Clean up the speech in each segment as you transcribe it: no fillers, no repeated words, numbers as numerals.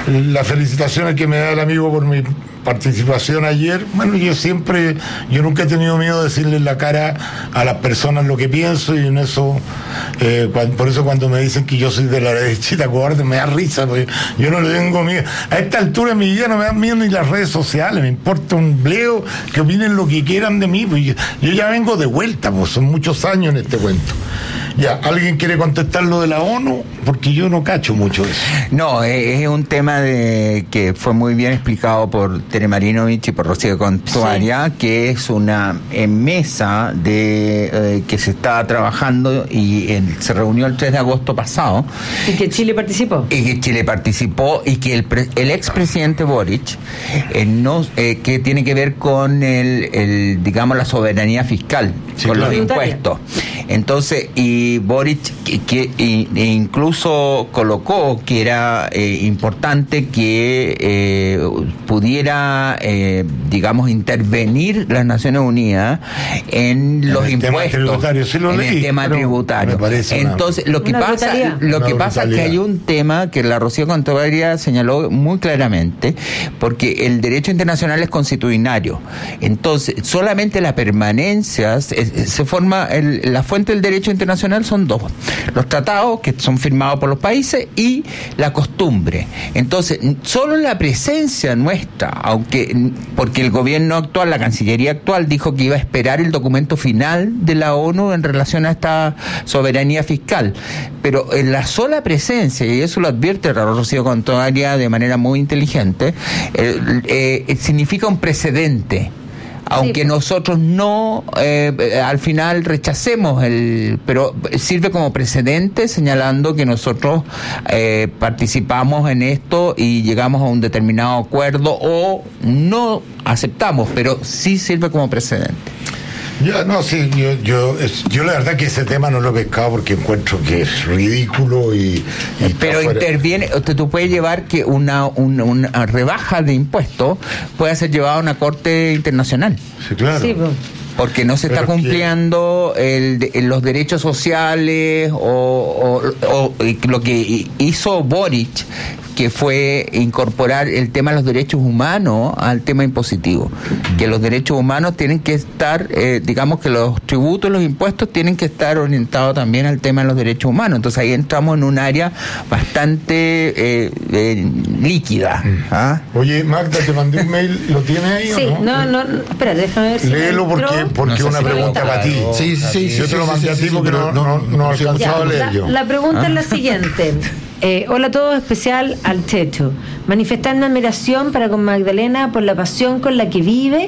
las felicitaciones que me da el amigo por mi participación ayer. Bueno, yo nunca he tenido miedo de decirle en la cara a las personas lo que pienso, y en eso, por eso cuando me dicen que yo soy de la derechita cobarde, me da risa, porque yo no le tengo miedo. A esta altura de mi vida no me dan miedo ni las redes sociales, me importa un bleo que opinen lo que quieran de mí, pues yo ya vengo de vuelta, pues son muchos años en este cuento. Ya, ¿alguien quiere contestar lo de la ONU? Porque yo no cacho mucho eso. No, es un tema que fue muy bien explicado por Tere Marinovich y por Rocío Contuaria, sí, que es una mesa que se está trabajando y se reunió el 3 de agosto pasado. Y que Chile participó. Y que el expresidente Boric, que tiene que ver con digamos, la soberanía fiscal, sí, con los impuestos. Entonces, y Boric que incluso colocó que era importante que pudiera, digamos, intervenir las Naciones Unidas en los impuestos, en el tema tributario. Entonces, lo que pasa es que hay un tema que la Rocío Contuaria señaló muy claramente, porque el derecho internacional es constitucionario. Entonces, solamente la permanencia se forma la fuente del derecho internacional son dos: los tratados que son firmados por los países y la costumbre. Entonces, solo la presencia nuestra, porque el gobierno actual, la Cancillería actual, dijo que iba a esperar el documento final de la ONU en relación a esta soberanía fiscal, pero en la sola presencia, y eso lo advierte Rocío Contuaria de manera muy inteligente, significa un precedente. Aunque sí, nosotros no, al final rechacemos pero sirve como precedente, señalando que nosotros participamos en esto y llegamos a un determinado acuerdo, o no aceptamos, pero sí sirve como precedente. Yo la verdad que ese tema no lo he pescado porque encuentro que es ridículo pero interviene, tú puedes llevar que una rebaja de impuestos puede ser llevada a una corte internacional. Sí, claro. Sí, porque no se está cumpliendo los derechos sociales o lo que hizo Boric, que fue incorporar el tema de los derechos humanos al tema impositivo, que los derechos humanos tienen que estar, digamos que los tributos, los impuestos tienen que estar orientados también al tema de los derechos humanos. Entonces ahí entramos en un área bastante líquida. ¿Ah? Oye, Magda, te mandé un mail, ¿lo tienes ahí sí, o no? No, espera, déjame ver si léelo porque es una pregunta para ti. Sí, yo te lo mandé a ti porque no alcanzaba a leer yo. La pregunta es la siguiente. Hola a todos, especial al Checho. Manifestando admiración para con Magdalena por la pasión con la que vive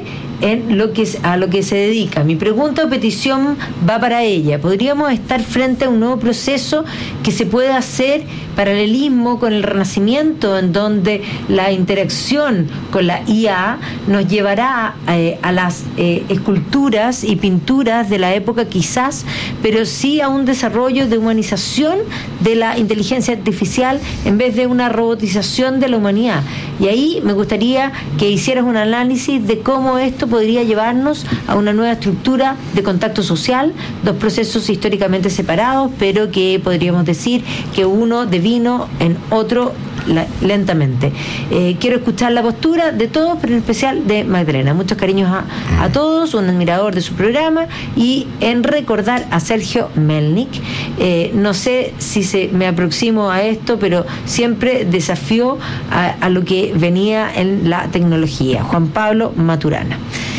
a lo que se dedica. Mi pregunta o petición va para ella. ¿Podríamos estar frente a un nuevo proceso que se pueda hacer paralelismo con el Renacimiento, en donde la interacción con la IA nos llevará a las esculturas y pinturas de la época quizás, pero sí a un desarrollo de humanización de la inteligencia artificial en vez de una robotización de la humanidad? Y ahí me gustaría que hicieras un análisis de cómo esto podría llevarnos a una nueva estructura de contacto social, dos procesos históricamente separados, pero que podríamos decir que uno devino en otro lentamente. Quiero escuchar la postura de todos, pero en especial de Magdalena. Muchos cariños a todos, un admirador de su programa, y en recordar a Sergio Melnik. No sé si me aproximo a esto, pero siempre desafió a lo que venía en la tecnología. Juan Pablo Maturana.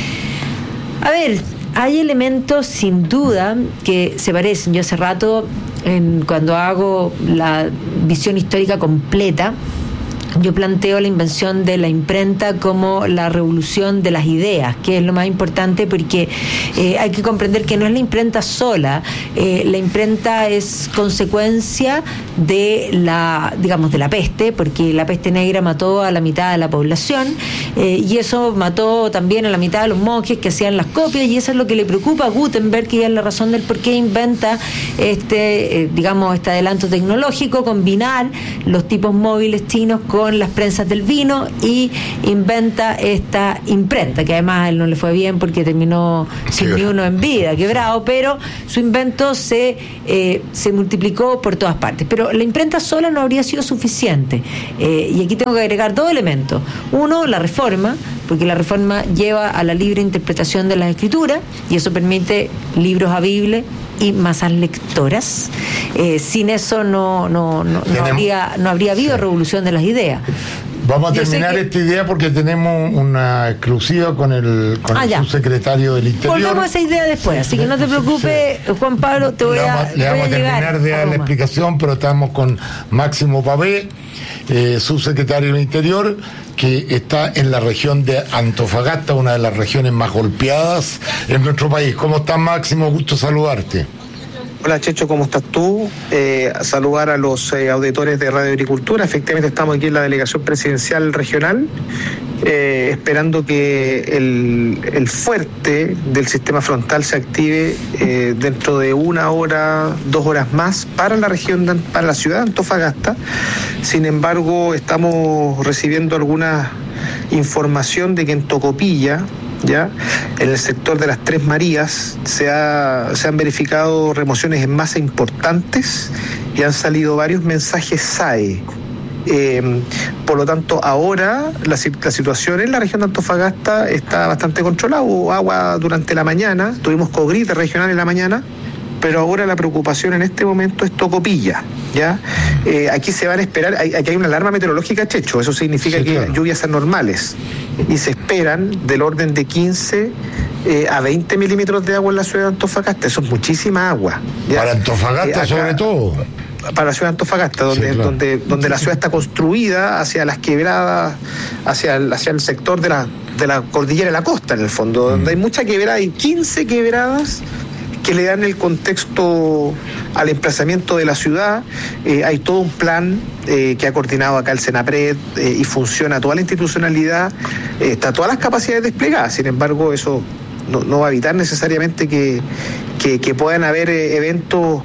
A ver, hay elementos sin duda que se parecen. Yo hace rato, cuando hago la visión histórica completa, yo planteo la invención de la imprenta como la revolución de las ideas, que es lo más importante, porque hay que comprender que no es la imprenta sola. La imprenta es consecuencia de la peste, porque la peste negra mató a la mitad de la población, y eso mató también a la mitad de los monjes que hacían las copias, y eso es lo que le preocupa a Gutenberg, y es la razón del por qué inventa este adelanto tecnológico: combinar los tipos móviles chinos con con las prensas del vino y inventa esta imprenta, que además a él no le fue bien porque terminó sin ni uno en vida, quebrado, pero su invento se multiplicó por todas partes. Pero la imprenta sola no habría sido suficiente, y aquí tengo que agregar dos elementos. Uno, la reforma, porque la reforma lleva a la libre interpretación de las escrituras y eso permite libros habibles y masas lectoras. Sin eso no habría habido revolución de las ideas. Vamos a terminar esta idea porque tenemos una exclusiva con el subsecretario del Interior. Volvemos a esa idea después, así que no te preocupes, Juan Pablo, le vamos a terminar de dar la explicación, pero estamos con Máximo Pavé, subsecretario del Interior, que está en la región de Antofagasta, una de las regiones más golpeadas en nuestro país. ¿Cómo estás, Máximo? Gusto saludarte. Hola, Checho, ¿cómo estás tú? Saludar a los auditores de Radio Agricultura. Efectivamente estamos aquí en la delegación presidencial regional, esperando que el fuerte del sistema frontal se active dentro de 1 hora, 2 horas más para la región, para la ciudad de Antofagasta. Sin embargo, estamos recibiendo alguna información de que en Tocopilla, ya en el sector de las Tres Marías, se han verificado remociones en masa importantes y han salido varios mensajes SAE. Por lo tanto, ahora la situación en la región de Antofagasta está bastante controlada. Hubo agua durante la mañana, tuvimos cogrita regional en la mañana, pero ahora la preocupación en este momento es Tocopilla, ¿ya? Aquí se van a esperar, aquí hay una alarma meteorológica, Checho, eso significa que lluvias anormales, y se esperan del orden de 15 a 20 milímetros de agua en la ciudad de Antofagasta. Eso es muchísima agua, ¿ya? Para Antofagasta sobre todo. Para la ciudad de Antofagasta, donde la ciudad está construida hacia las quebradas, hacia el sector de la cordillera de la costa, en el fondo, donde hay mucha quebrada, hay 15 quebradas que le dan el contexto al emplazamiento de la ciudad. Hay todo un plan que ha coordinado acá el Senapred, y funciona toda la institucionalidad, está todas las capacidades desplegadas. Sin embargo, eso no va a evitar necesariamente que puedan haber eventos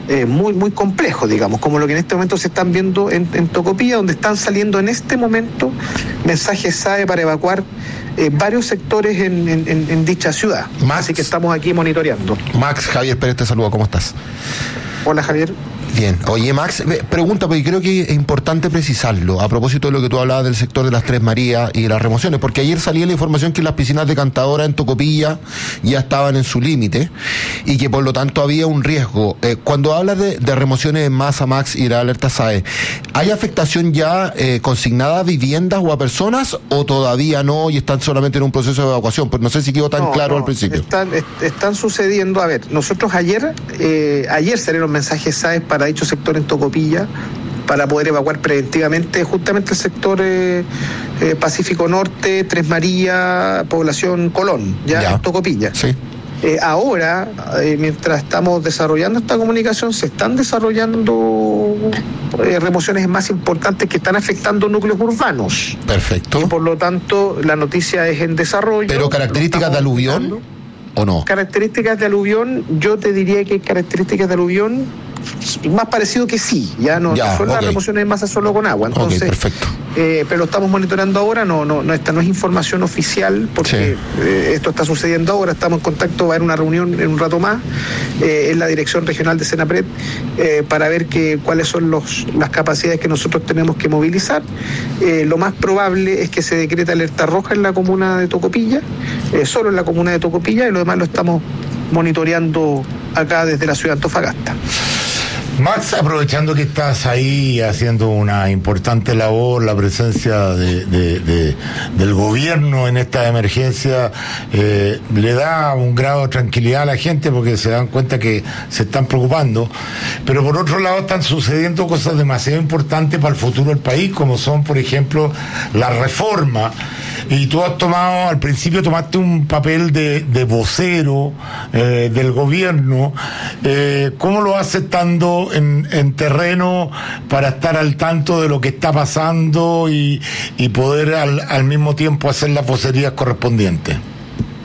muy complejos, digamos, como lo que en este momento se están viendo en Tocopilla, donde están saliendo en este momento mensajes SAE para evacuar varios sectores en dicha ciudad. Max, así que estamos aquí monitoreando. Max, Javier Pérez te saluda, ¿cómo estás? Hola, Javier. Bien. Oye, Max, pregunta, porque creo que es importante precisarlo, a propósito de lo que tú hablabas del sector de las Tres Marías y de las remociones, porque ayer salía la información que las piscinas de Cantadora en Tocopilla ya estaban en su límite y que por lo tanto había un riesgo. Cuando hablas de remociones en masa, Max, y la alerta SAE, ¿hay afectación ya consignada a viviendas o a personas o todavía no y están solamente en un proceso de evacuación? Pues no sé si quedó tan claro al principio. Están sucediendo, a ver, nosotros ayer salieron mensajes SAE para dicho sector en Tocopilla, para poder evacuar preventivamente justamente el sector Pacífico Norte, Tres Marías, población Colón, ya. Tocopilla. Sí. Ahora, mientras estamos desarrollando esta comunicación, se están desarrollando remociones más importantes que están afectando núcleos urbanos. Perfecto. Y por lo tanto, la noticia es en desarrollo. ¿Pero características de aluvión o no? Características de aluvión, yo te diría que características de aluvión más parecido que sí, ya no son las remociones de masa solo con agua, entonces perfecto. Pero lo estamos monitoreando ahora, esta no es información oficial porque esto está sucediendo ahora, estamos en contacto, va a haber una reunión en un rato más en la dirección regional de Senapred para ver cuáles son las capacidades que nosotros tenemos que movilizar. Lo más probable es que se decrete alerta roja en la comuna de Tocopilla, solo en la comuna de Tocopilla, y lo demás lo estamos monitoreando acá desde la ciudad de Antofagasta. Max, aprovechando que estás ahí haciendo una importante labor, la presencia del gobierno en esta emergencia le da un grado de tranquilidad a la gente porque se dan cuenta que se están preocupando, pero por otro lado están sucediendo cosas demasiado importantes para el futuro del país, como son, por ejemplo, la reforma. Y tú al principio tomaste un papel de vocero del gobierno. ¿Cómo lo haces estando en terreno para estar al tanto de lo que está pasando y poder al mismo tiempo hacer las vocerías correspondientes?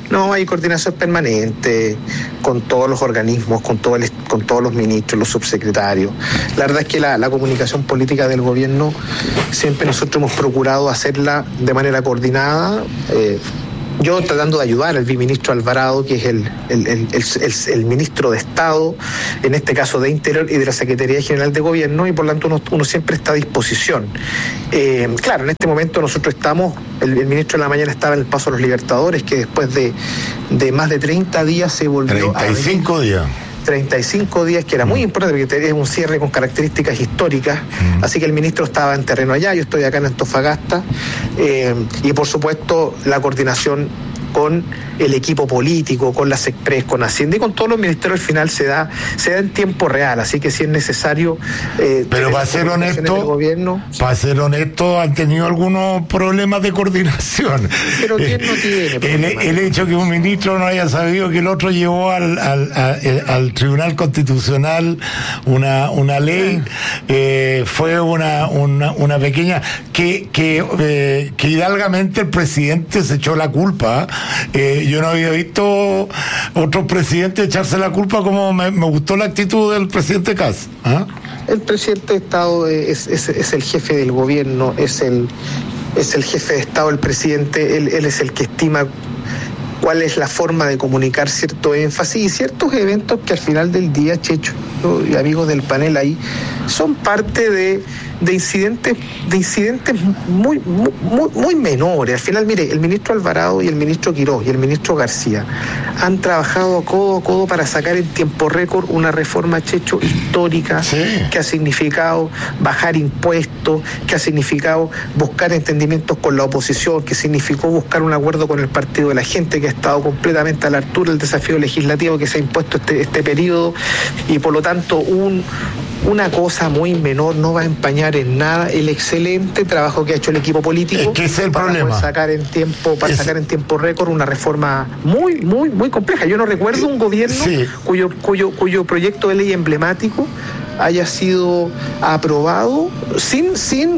No, hay coordinación permanente con todos los organismos, con todos los ministros, los subsecretarios. La verdad es que la comunicación política del gobierno siempre nosotros hemos procurado hacerla de manera coordinada. Yo tratando de ayudar al viceministro Alvarado, que es el ministro de Estado, en este caso de Interior y de la Secretaría General de Gobierno, y por lo tanto uno siempre está a disposición. Claro, en este momento nosotros estamos, el ministro de la mañana estaba en el Paso a los Libertadores, que después de más de 30 días se volvió 35 días. 35 días, que era muy importante porque es un cierre con características históricas, así que el ministro estaba en terreno allá, yo estoy acá en Antofagasta, y por supuesto la coordinación con el equipo político, con las Express, con Hacienda y con todos los ministerios al final se da en tiempo real, así que si es necesario... Pero para ser honesto, han tenido algunos problemas de coordinación. Pero ¿quién no tiene? El hecho que un ministro no haya sabido que el otro llevó al Tribunal Constitucional una ley, fue una pequeña... que hidalgamente el presidente se echó la culpa. Yo no había visto otros presidentes echarse la culpa, como me gustó la actitud del presidente Kast. El presidente de Estado es el jefe del gobierno, es el jefe de Estado, el presidente, él es el que estima cuál es la forma de comunicar cierto énfasis y ciertos eventos que al final del día, Checho y amigos del panel ahí, son parte de incidentes muy menores. Al final, mire, el ministro Alvarado y el ministro Quirós y el ministro García han trabajado codo a codo para sacar en tiempo récord una reforma, Checho, histórica, que ha significado bajar impuestos, que ha significado buscar entendimientos con la oposición, que significó buscar un acuerdo con el Partido de la Gente, que ha estado completamente a la altura del desafío legislativo que se ha impuesto este periodo, y por lo tanto una cosa muy menor no va a empañar en nada el excelente trabajo que ha hecho el equipo político. Es que ese es el problema. Sacar en tiempo récord una reforma muy compleja. Yo no recuerdo un gobierno cuyo proyecto de ley emblemático haya sido aprobado sin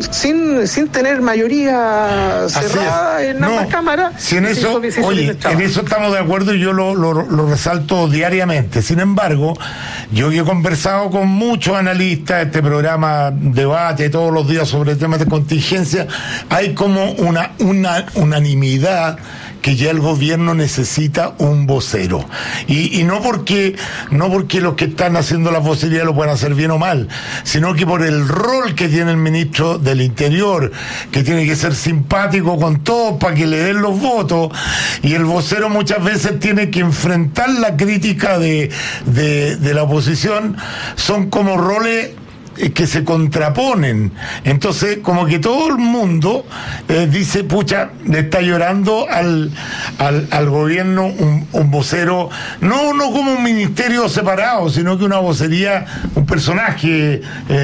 tener mayoría cerrada en ambas cámaras. En eso estamos de acuerdo y yo lo resalto diariamente. Sin embargo, yo he conversado con muchos analistas, este programa debate todos los días sobre temas de contingencia, hay como una unanimidad que ya el gobierno necesita un vocero, y no porque los que están haciendo la vocería lo puedan hacer bien o mal, sino que por el rol que tiene el ministro del Interior, que tiene que ser simpático con todos para que le den los votos, y el vocero muchas veces tiene que enfrentar la crítica de la oposición. Son como roles que se contraponen. Entonces, como que todo el mundo dice, pucha, le está llorando al gobierno un vocero, no como un ministerio separado, sino que una vocería, un personaje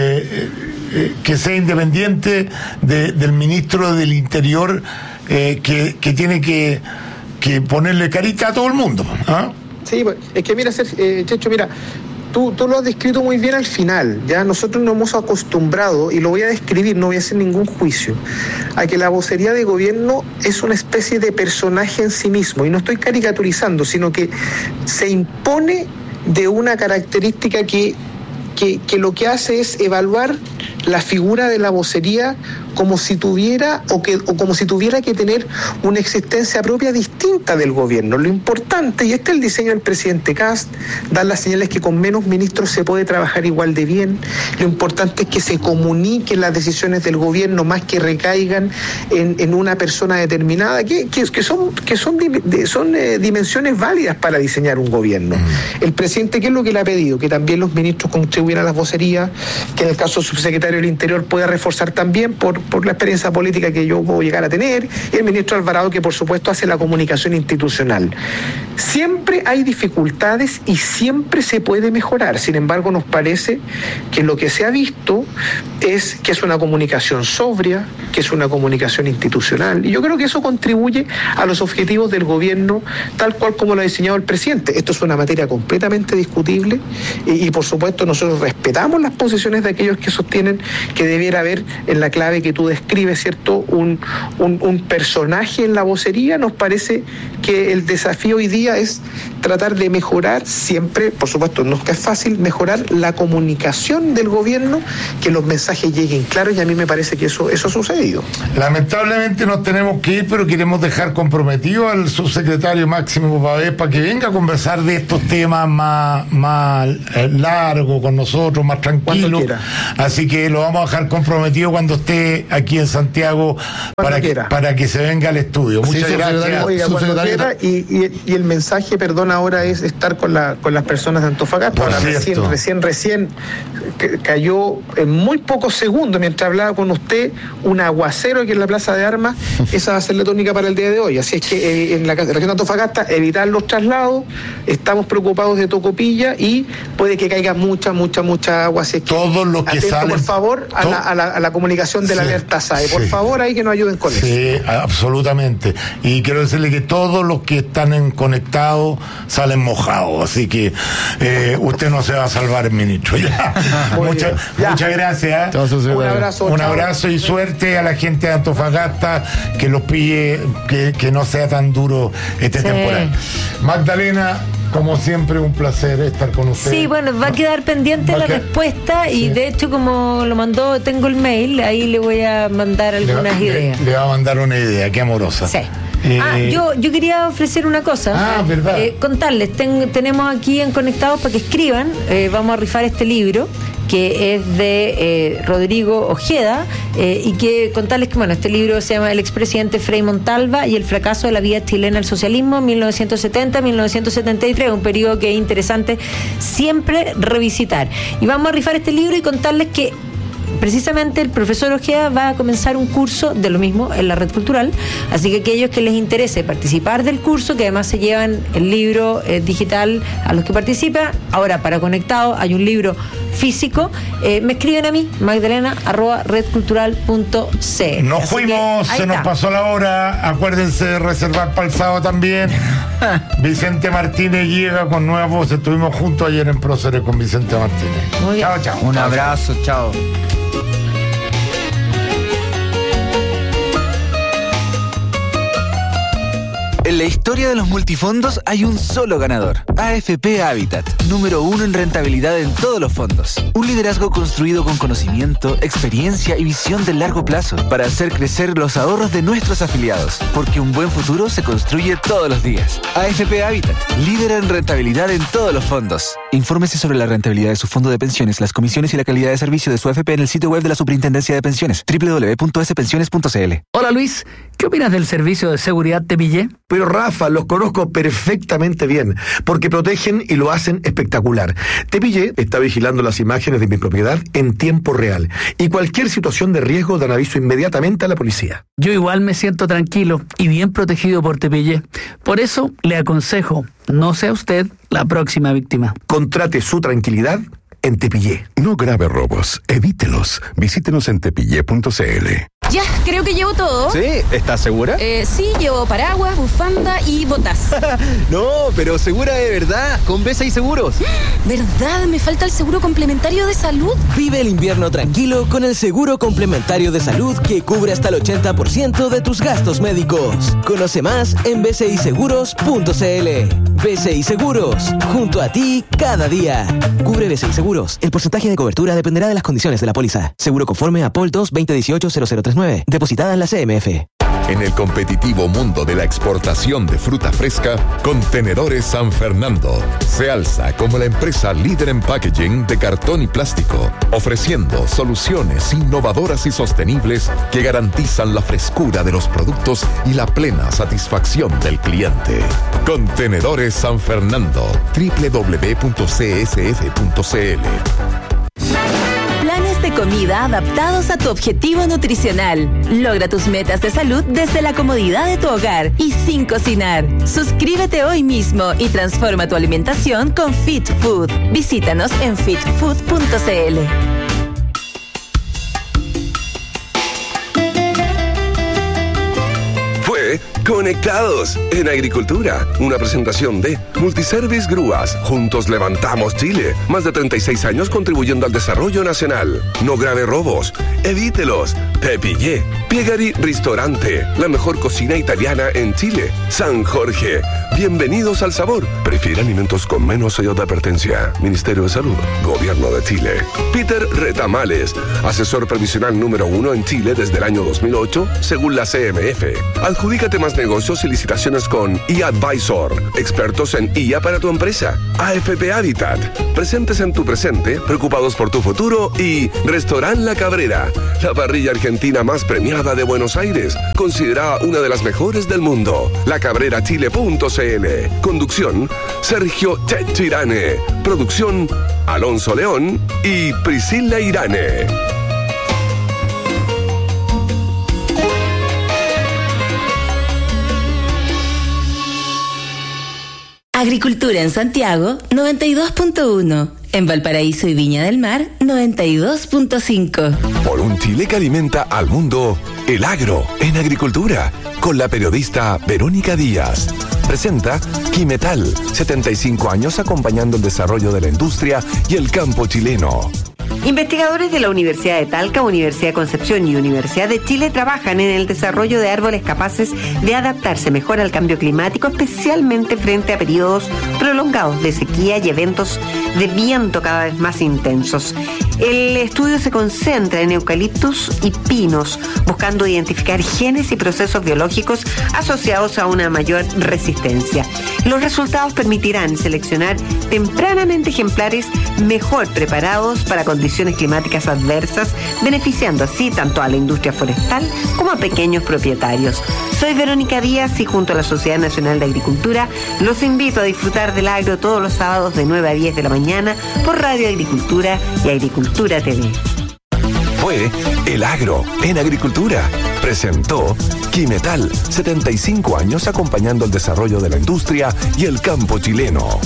que sea independiente del ministro del Interior, que tiene que ponerle carita a todo el mundo. Sí, es que mira, Checho, mira, Tú lo has descrito muy bien al final. Ya nosotros nos hemos acostumbrado, y lo voy a describir, no voy a hacer ningún juicio, a que la vocería de gobierno es una especie de personaje en sí mismo, y no estoy caricaturizando, sino que se impone de una característica que lo que hace es evaluar la figura de la vocería como si tuviera como si tuviera que tener una existencia propia distinta del gobierno. Lo importante, y este es el diseño del presidente Kast, dar las señales que con menos ministros se puede trabajar igual de bien. Lo importante es que se comuniquen las decisiones del gobierno más que recaigan en una persona determinada, que son dimensiones válidas para diseñar un gobierno. El presidente, ¿qué es lo que le ha pedido? Que también los ministros contribuyan a las vocerías, que en el caso del subsecretario del Interior pueda reforzar también por la experiencia política que yo puedo llegar a tener, y el ministro Alvarado, que por supuesto hace la comunicación institucional. Siempre hay dificultades y siempre se puede mejorar. Sin embargo, nos parece que lo que se ha visto es que es una comunicación sobria, que es una comunicación institucional, y yo creo que eso contribuye a los objetivos del gobierno tal cual como lo ha diseñado el presidente. Esto es una materia completamente discutible, y por supuesto nosotros nosotros respetamos las posiciones de aquellos que sostienen que debiera haber, en la clave que tú describes, ¿cierto?, un personaje en la vocería. Nos parece que el desafío hoy día es tratar de mejorar siempre, por supuesto, no es fácil, mejorar la comunicación del gobierno, que los mensajes lleguen claros, y a mí me parece que eso ha sucedido. Lamentablemente nos tenemos que ir, pero queremos dejar comprometido al subsecretario Máximo Pavés para que venga a conversar de estos temas más largo con nosotros, más tranquilo. Así que lo vamos a dejar comprometido cuando esté aquí en Santiago para que se venga al estudio. Muchas gracias. Oiga, cuando quiera, y el mensaje, perdón, ahora es estar con las personas de Antofagasta. Ahora recién cayó en muy pocos segundos, mientras hablaba con usted, un aguacero aquí en la Plaza de Armas. Esa va a ser la tónica para el día de hoy. Así es que en la región de Antofagasta, evitar los traslados. Estamos preocupados de Tocopilla y puede que caiga mucha agua. Así es que todos los que salen, por favor, a la comunicación de la alerta SAE. Por favor, ahí que nos ayuden con eso. Sí, absolutamente. Y quiero decirle que todos los que están conectados salen mojados. Así que usted no se va a salvar, ministro. Muchas gracias. Un abrazo y suerte a la gente de Antofagasta, que los pille, que no sea tan duro este temporal. Magdalena, como siempre, un placer estar con usted. Sí, bueno, va a quedar pendiente la respuesta y de hecho, como lo mandó, tengo el mail, ahí le voy a mandar algunas ideas. Le va a mandar una idea, qué amorosa. Sí. Yo quería ofrecer una cosa. ¿Verdad? Contarles, tenemos aquí en Conectados para que escriban, vamos a rifar este libro que es de Rodrigo Ojeda, y que contarles que, bueno, este libro se llama El expresidente Frei Montalva y el fracaso de la vida chilena al socialismo, 1970-1973, un periodo que es interesante siempre revisitar. Y vamos a rifar este libro y contarles que precisamente el profesor Ojeda va a comenzar un curso de lo mismo en la red cultural, así que aquellos que les interese participar del curso, que además se llevan el libro digital a los que participan. Ahora, para Conectados hay un libro físico, me escriben a mí, magdalena@redcultural.cl. Nos fuimos, se nos pasó la hora. Acuérdense de reservar para el sábado también. Vicente Martínez llega con nueva voz. Estuvimos juntos ayer en Próceres con Vicente Martínez. Chao. Un abrazo, chao. En la historia de los multifondos hay un solo ganador. AFP Habitat, número 1 en rentabilidad en todos los fondos. Un liderazgo construido con conocimiento, experiencia y visión de largo plazo para hacer crecer los ahorros de nuestros afiliados. Porque un buen futuro se construye todos los días. AFP Habitat, líder en rentabilidad en todos los fondos. Infórmese sobre la rentabilidad de su fondo de pensiones, las comisiones y la calidad de servicio de su AFP en el sitio web de la Superintendencia de Pensiones, www.spensiones.cl. Hola Luis, ¿qué opinas del servicio de seguridad Tepillé? Pero Rafa, los conozco perfectamente bien, porque protegen y lo hacen espectacular. Tepillé está vigilando las imágenes de mi propiedad en tiempo real, y cualquier situación de riesgo dan aviso inmediatamente a la policía. Yo igual me siento tranquilo y bien protegido por Tepillé. Por eso le aconsejo, no sea usted la próxima víctima. Contrate su tranquilidad en Tepillé. No grave robos, evítelos. Visítenos en tepillé.cl. Ya, creo que llevo todo. ¿Sí? ¿Estás segura? Sí, llevo paraguas, bufanda y botas. No, pero segura de verdad, con B6 Seguros. ¿Verdad? Me falta el seguro complementario de salud. Vive el invierno tranquilo con el seguro complementario de salud que cubre hasta el 80% de tus gastos médicos. Conoce más en b6seguros.cl. B6 Seguros, junto a ti cada día. Cubre B6 Seguros. El porcentaje de cobertura dependerá de las condiciones de la póliza. Seguro conforme a POL 2 2018-0039. Depositada en la CMF. En el competitivo mundo de la exportación de fruta fresca, Contenedores San Fernando se alza como la empresa líder en packaging de cartón y plástico, ofreciendo soluciones innovadoras y sostenibles que garantizan la frescura de los productos y la plena satisfacción del cliente. Contenedores San Fernando, www.csf.cl. Planes de comida adaptados a tu objetivo nutricional. Logra tus metas de salud desde la comodidad de tu hogar y sin cocinar. Suscríbete hoy mismo y transforma tu alimentación con Fit Food. Visítanos en fitfood.cl. Fue Conectados en Agricultura, una presentación de Multiservice Grúas. Juntos levantamos Chile. Más de 36 años contribuyendo al desarrollo nacional. No grave robos, evítelos. Te pillé. Piegari Ristorante, la mejor cocina italiana en Chile. San Jorge, bienvenidos al sabor. Prefiere alimentos con menos sello de advertencia. Ministerio de Salud, Gobierno de Chile. Peter Retamales, asesor previsional número 1 en Chile desde el año 2008, según la CMF. Adjudícate más negocios y licitaciones con eAdvisor, expertos en IA para tu empresa. AFP Habitat, presentes en tu presente, preocupados por tu futuro. Y Restaurant La Cabrera, la parrilla argentina más premiada de Buenos Aires, considerada una de las mejores del mundo. lacabrerachile.cl. Conducción, Sergio Checho Irane. Producción, Alonso León y Priscila Irane. Agricultura en Santiago, 92.1. En Valparaíso y Viña del Mar, 92.5. Por un Chile que alimenta al mundo, el agro en agricultura, con la periodista Verónica Díaz. Presenta Quimetal, 75 años acompañando el desarrollo de la industria y el campo chileno. Investigadores de la Universidad de Talca, Universidad de Concepción y Universidad de Chile trabajan en el desarrollo de árboles capaces de adaptarse mejor al cambio climático, especialmente frente a periodos prolongados de sequía y eventos de viento cada vez más intensos. El estudio se concentra en eucaliptus y pinos, buscando identificar genes y procesos biológicos asociados a una mayor resistencia. Los resultados permitirán seleccionar tempranamente ejemplares mejor preparados para condiciones climáticas adversas, beneficiando así tanto a la industria forestal como a pequeños propietarios. Soy Verónica Díaz y junto a la Sociedad Nacional de Agricultura los invito a disfrutar del agro todos los sábados de 9 a 10 de la mañana por Radio Agricultura y Agricultura TV. Fue El Agro en Agricultura. Presentó Quimetal, 75 años acompañando el desarrollo de la industria y el campo chileno.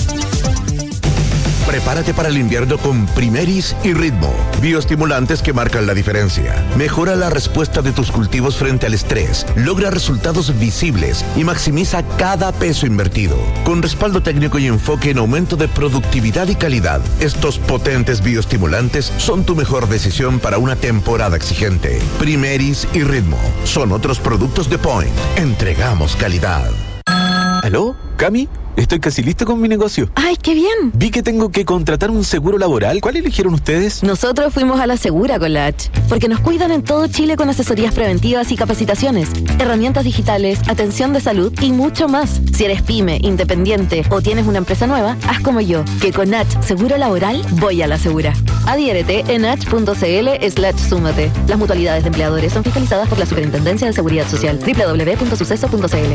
Prepárate para el invierno con Primeris y Ritmo, bioestimulantes que marcan la diferencia. Mejora la respuesta de tus cultivos frente al estrés, logra resultados visibles y maximiza cada peso invertido. Con respaldo técnico y enfoque en aumento de productividad y calidad, estos potentes bioestimulantes son tu mejor decisión para una temporada exigente. Primeris y Ritmo son otros productos de Point. Entregamos calidad. ¿Aló? ¿Cami? Estoy casi listo con mi negocio. ¡Ay, qué bien! Vi que tengo que contratar un seguro laboral. ¿Cuál eligieron ustedes? Nosotros fuimos a la Segura con la H, porque nos cuidan en todo Chile con asesorías preventivas y capacitaciones, herramientas digitales, atención de salud y mucho más. Si eres pyme, independiente o tienes una empresa nueva, haz como yo, que con H Seguro Laboral voy a la Segura. Adhiérete en h.cl/súmate. Las mutualidades de empleadores son fiscalizadas por la Superintendencia de Seguridad Social. www.suceso.cl.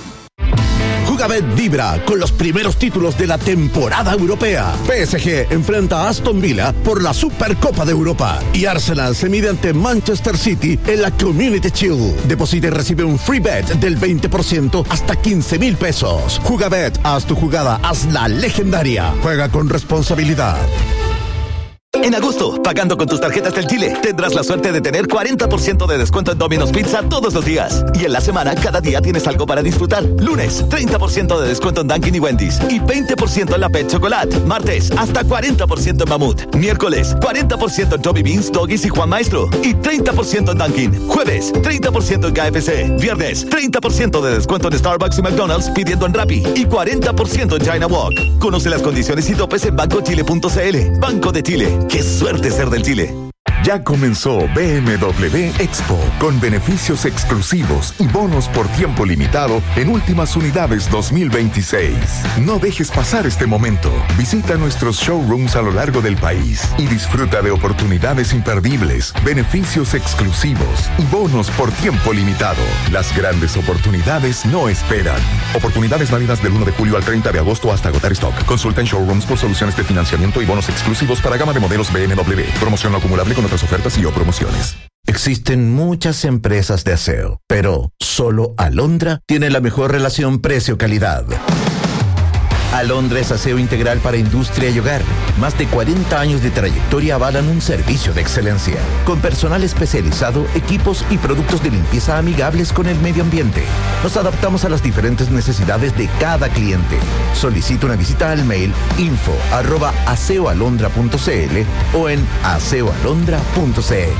Jugabet vibra con los primeros títulos de la temporada europea. PSG enfrenta a Aston Villa por la Supercopa de Europa y Arsenal se mide ante Manchester City en la Community Shield. Deposita y recibe un free bet del 20% hasta 15,000 pesos. Jugabet, haz tu jugada, hazla legendaria. Juega con responsabilidad. En agosto, pagando con tus tarjetas del Chile, tendrás la suerte de tener 40% de descuento en Domino's Pizza todos los días. Y en la semana, cada día tienes algo para disfrutar. Lunes, 30% de descuento en Dunkin' y Wendy's. Y 20% en la Pet Chocolate. Martes, hasta 40% en Mamut. Miércoles, 40% en Toby Beans, Doggies y Juan Maestro. Y 30% en Dunkin'. Jueves, 30% en KFC. Viernes, 30% de descuento en Starbucks y McDonald's pidiendo en Rappi. Y 40% en China Walk. Conoce las condiciones y topes en bancochile.cl. Banco de Chile. ¡Qué suerte ser del Chile! Ya comenzó BMW Expo, con beneficios exclusivos y bonos por tiempo limitado en últimas unidades 2026. No dejes pasar este momento. Visita nuestros showrooms a lo largo del país y disfruta de oportunidades imperdibles, beneficios exclusivos y bonos por tiempo limitado. Las grandes oportunidades no esperan. Oportunidades válidas del 1 de julio al 30 de agosto hasta agotar stock. Consulta en showrooms por soluciones de financiamiento y bonos exclusivos para gama de modelos BMW. Promoción no acumulable con otras ofertas y o promociones. Existen muchas empresas de aseo, pero solo Alondra tiene la mejor relación precio-calidad. Alondra es aseo integral para industria y hogar. Más de 40 años de trayectoria avalan un servicio de excelencia. Con personal especializado, equipos y productos de limpieza amigables con el medio ambiente. Nos adaptamos a las diferentes necesidades de cada cliente. Solicita una visita al mail info@aseoalondra.cl o en aseoalondra.cl.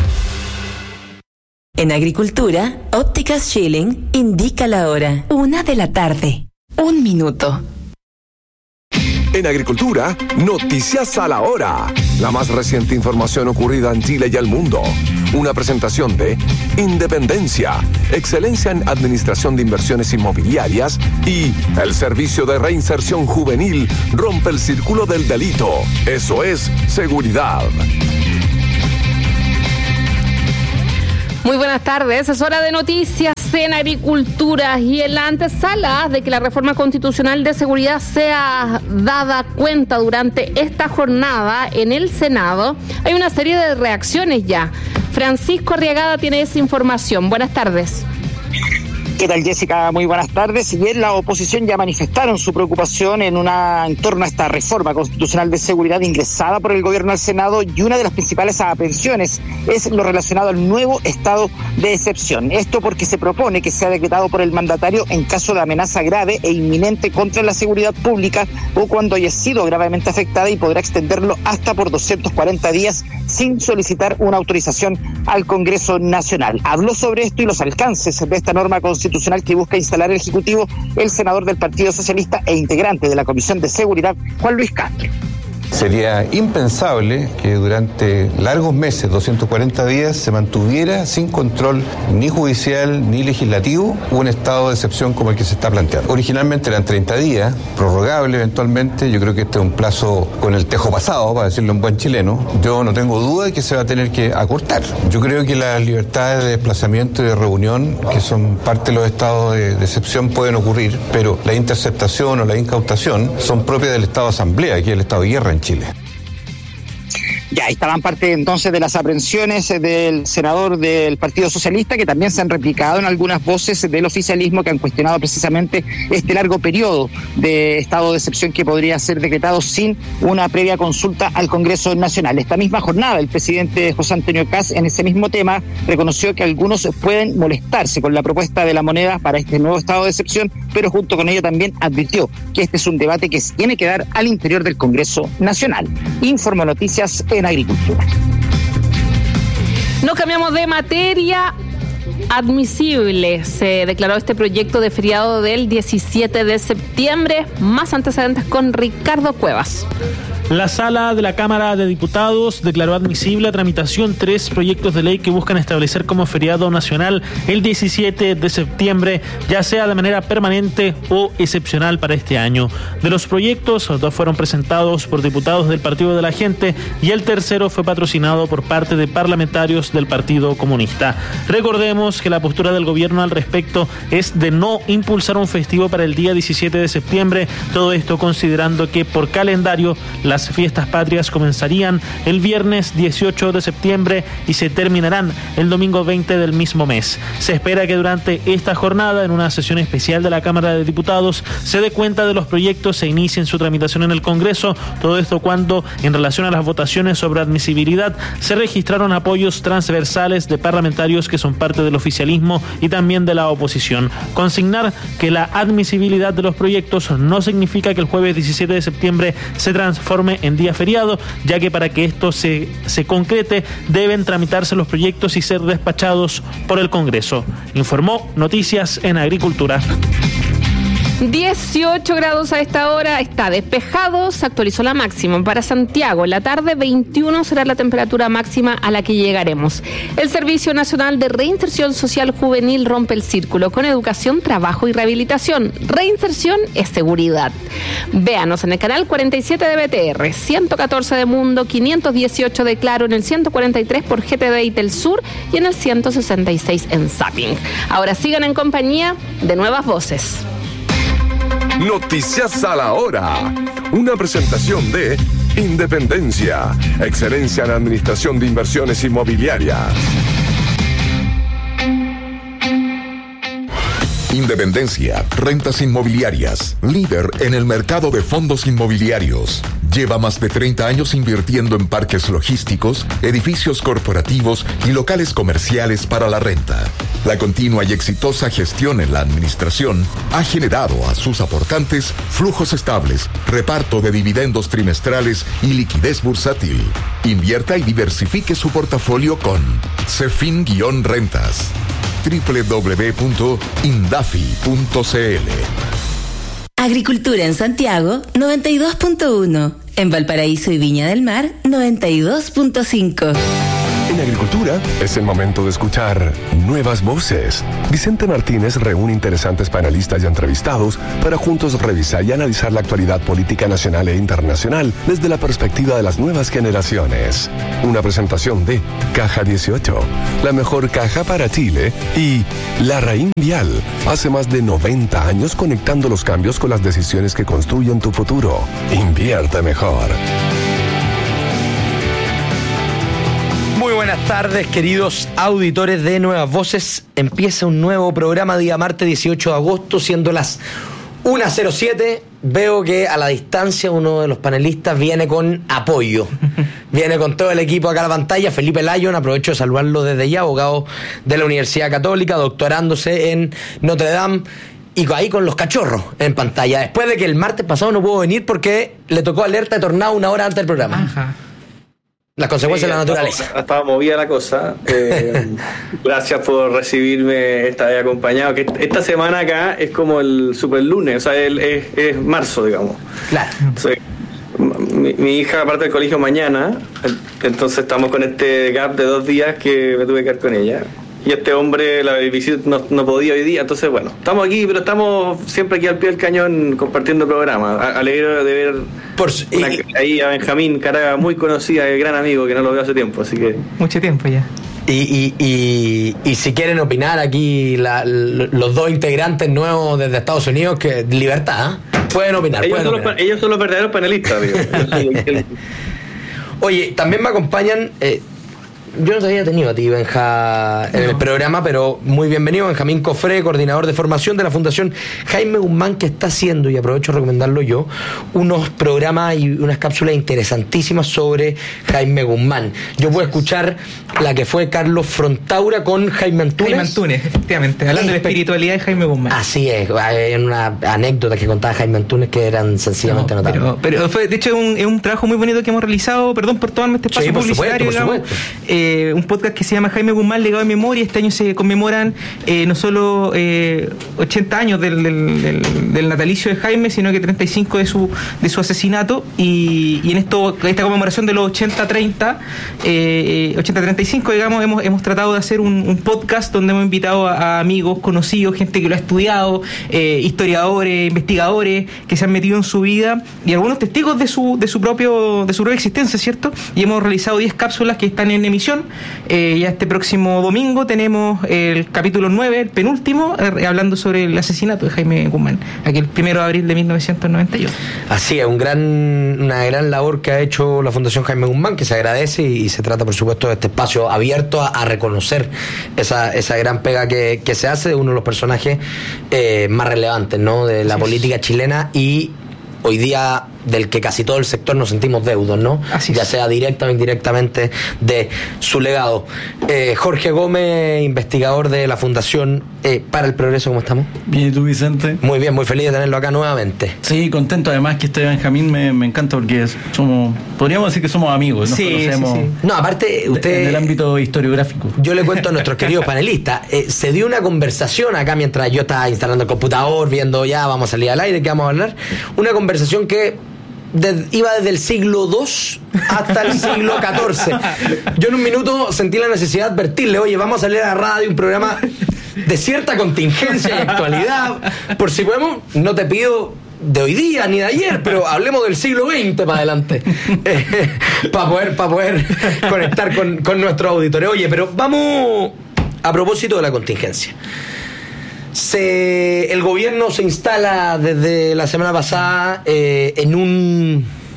En Agricultura, Ópticas Schilling indica la hora. 1:00 p.m. 1 minuto. En Agricultura, noticias a la hora. La más reciente información ocurrida en Chile y el mundo. Una presentación de Independencia, excelencia en administración de inversiones inmobiliarias y el servicio de reinserción juvenil rompe el círculo del delito. Eso es seguridad. Muy buenas tardes, es hora de noticias en Agricultura y en la antesala de que la reforma constitucional de seguridad sea dada cuenta durante esta jornada en el Senado. Hay una serie de reacciones ya. Francisco Arriagada tiene esa información. Buenas tardes. ¿Qué tal, Jessica? Muy buenas tardes. Si bien la oposición ya manifestaron su preocupación en torno a esta reforma constitucional de seguridad ingresada por el gobierno al Senado, y una de las principales aprehensiones es lo relacionado al nuevo estado de excepción. Esto porque se propone que sea decretado por el mandatario en caso de amenaza grave e inminente contra la seguridad pública o cuando haya sido gravemente afectada, y podrá extenderlo hasta por 240 días sin solicitar una autorización al Congreso Nacional. Habló sobre esto y los alcances de esta norma constitucional que busca instalar el Ejecutivo el senador del Partido Socialista e integrante de la Comisión de Seguridad, Juan Luis Castro. Sería impensable que durante largos meses, 240 días, se mantuviera sin control ni judicial ni legislativo un estado de excepción como el que se está planteando. Originalmente eran 30 días, prorrogable eventualmente. Yo creo que este es un plazo con el tejo pasado, para decirlo en buen chileno. Yo no tengo duda de que se va a tener que acortar. Yo creo que las libertades de desplazamiento y de reunión, que son parte de los estados de excepción, pueden ocurrir, pero la interceptación o la incautación son propias del estado de asamblea, que es el estado de guerra en Chile. Ya, estaban parte entonces de las aprehensiones del senador del Partido Socialista, que también se han replicado en algunas voces del oficialismo que han cuestionado precisamente este largo periodo de estado de excepción que podría ser decretado sin una previa consulta al Congreso Nacional. Esta misma jornada, el presidente José Antonio Kast, en ese mismo tema, reconoció que algunos pueden molestarse con la propuesta de la moneda para este nuevo estado de excepción, pero junto con ello también advirtió que este es un debate que se tiene que dar al interior del Congreso Nacional. Informo Noticias en Agricultura. No cambiamos de materia. Admisible se declaró este proyecto de feriado del 17 de septiembre. Más antecedentes con Ricardo Cuevas. La sala de la Cámara de Diputados declaró admisible a tramitación 3 proyectos de ley que buscan establecer como feriado nacional el 17 de septiembre, ya sea de manera permanente o excepcional para este año. De los proyectos, 2 fueron presentados por diputados del Partido de la Gente y el tercero fue patrocinado por parte de parlamentarios del Partido Comunista. Recordemos que la postura del gobierno al respecto es de no impulsar un festivo para el día 17 de septiembre, todo esto considerando que por calendario las fiestas patrias comenzarían el viernes 18 de septiembre y se terminarán el domingo 20 del mismo mes. Se espera que durante esta jornada, en una sesión especial de la Cámara de Diputados, se dé cuenta de los proyectos e inicien su tramitación en el Congreso. Todo esto cuando, en relación a las votaciones sobre admisibilidad, se registraron apoyos transversales de parlamentarios que son parte del oficialismo y también de la oposición. Consignar que la admisibilidad de los proyectos no significa que el jueves 17 de septiembre se transforme en día feriado, ya que para que esto se concrete deben tramitarse los proyectos y ser despachados por el Congreso. Informó Noticias en Agricultura. 18 grados a esta hora, está despejado, se actualizó la máxima para Santiago. En la tarde 21 será la temperatura máxima a la que llegaremos. El Servicio Nacional de Reinserción Social Juvenil rompe el círculo con educación, trabajo y rehabilitación. Reinserción es seguridad. Véanos en el canal 47 de BTR, 114 de Mundo, 518 de Claro, en el 143 por GTD y Telsur y en el 166 en Zapping. Ahora sigan en compañía de Nuevas Voces. Noticias a la hora. Una presentación de Independencia, excelencia en administración de inversiones inmobiliarias. Independencia, rentas inmobiliarias, líder en el mercado de fondos inmobiliarios. Lleva más de 30 años invirtiendo en parques logísticos, edificios corporativos y locales comerciales para la renta. La continua y exitosa gestión en la administración ha generado a sus aportantes flujos estables, reparto de dividendos trimestrales y liquidez bursátil. Invierta y diversifique su portafolio con Cefin-Rentas. www.indafi.cl. Agricultura en Santiago, 92.1. En Valparaíso y Viña del Mar, 92.5. En Agricultura es el momento de escuchar nuevas voces. Vicente Martínez reúne interesantes panelistas y entrevistados para juntos revisar y analizar la actualidad política nacional e internacional desde la perspectiva de las nuevas generaciones. Una presentación de Caja 18, la mejor caja para Chile, y Larraín Vial, hace más de 90 años conectando los cambios con las decisiones que construyen tu futuro. Invierte mejor. Muy buenas tardes, queridos auditores de Nuevas Voces. Empieza un nuevo programa día martes 18 de agosto, siendo las 1:07. Veo que a la distancia uno de los panelistas viene con apoyo. Viene con todo el equipo acá a la pantalla. Felipe Lyon, aprovecho de saludarlo desde ya, abogado de la Universidad Católica, doctorándose en Notre Dame. Y ahí con los cachorros en pantalla. Después de que el martes pasado no pudo venir porque le tocó alerta de tornado una hora antes del programa. Ajá. Las consecuencias de la naturaleza. Estaba movida la cosa. Gracias por recibirme esta vez acompañado. Que esta semana acá es como el super lunes, o sea, es marzo, digamos. Claro. Entonces, mi hija aparte del colegio mañana, entonces estamos con este gap de 2 días que me tuve que quedar con ella. Y este hombre, la visita no podía hoy día, entonces bueno, estamos aquí, pero estamos siempre aquí al pie del cañón compartiendo el programa. Alegre de ver ahí a Benjamín Caraga, muy conocida, el gran amigo, que no lo veo hace tiempo, así que... Mucho tiempo ya. Y si quieren opinar aquí los dos integrantes nuevos desde Estados Unidos, que libertad, ¿eh? Pueden opinar. Ellos son los verdaderos panelistas, amigo. Oye, también me acompañan... yo no te había tenido a ti, Benja, en el programa, pero muy bienvenido, Benjamín Cofré, coordinador de formación de la Fundación Jaime Guzmán, que está haciendo, y aprovecho a recomendarlo yo, unos programas y unas cápsulas interesantísimas sobre Jaime Guzmán. Yo puedo escuchar la que fue Carlos Frontaura con Jaime Antunes. Jaime Antunes, efectivamente, hablando de la espiritualidad de Jaime Guzmán. Así es, hay una anécdota que contaba Jaime Antunes que eran sencillamente notables. Pero fue, de hecho, es un trabajo muy bonito que hemos realizado, perdón por tomarme este espacio publicitario, digamos. Un podcast que se llama Jaime Guzmán, Legado de Memoria. Este año se conmemoran no solo 80 años del natalicio de Jaime, sino que 35 de su asesinato, y en esta conmemoración de los 80-35, digamos, hemos tratado de hacer un podcast donde hemos invitado a amigos, conocidos, gente que lo ha estudiado, historiadores, investigadores que se han metido en su vida, y algunos testigos de su propia existencia, ¿cierto? Y hemos realizado 10 cápsulas que están en emisión. Ya este próximo domingo tenemos el capítulo 9, el penúltimo, hablando sobre el asesinato de Jaime Guzmán, aquel 1 de abril de 1991. Así es, una gran labor que ha hecho la Fundación Jaime Guzmán, que se agradece, y se trata, por supuesto, de este espacio abierto a reconocer esa gran pega que se hace de uno de los personajes más relevantes, ¿no?, de la política chilena, y hoy día del que casi todo el sector nos sentimos deudos, ¿no? Ya sea directa o indirectamente de su legado. Jorge Gómez, investigador de la Fundación para el Progreso, ¿cómo estamos? Bien, ¿y tú, Vicente? Muy bien, muy feliz de tenerlo acá nuevamente. Sí, contento, además que este Benjamín me encanta porque podríamos decir que somos amigos, nos conocemos. Sí. No, aparte, usted... En el ámbito historiográfico. Yo le cuento a nuestros queridos panelistas, se dio una conversación acá mientras yo estaba instalando el computador, viendo ya, vamos a salir al aire, ¿qué vamos a hablar? Una conversación que iba desde el siglo II hasta el siglo XIV. Yo en un minuto sentí la necesidad de advertirle, oye, vamos a salir a la radio, un programa de cierta contingencia y actualidad, por si podemos, no te pido de hoy día ni de ayer, pero hablemos del siglo XX para adelante, para poder conectar con nuestros auditores. Oye, pero vamos a propósito de la contingencia. El gobierno se instala desde la semana pasada en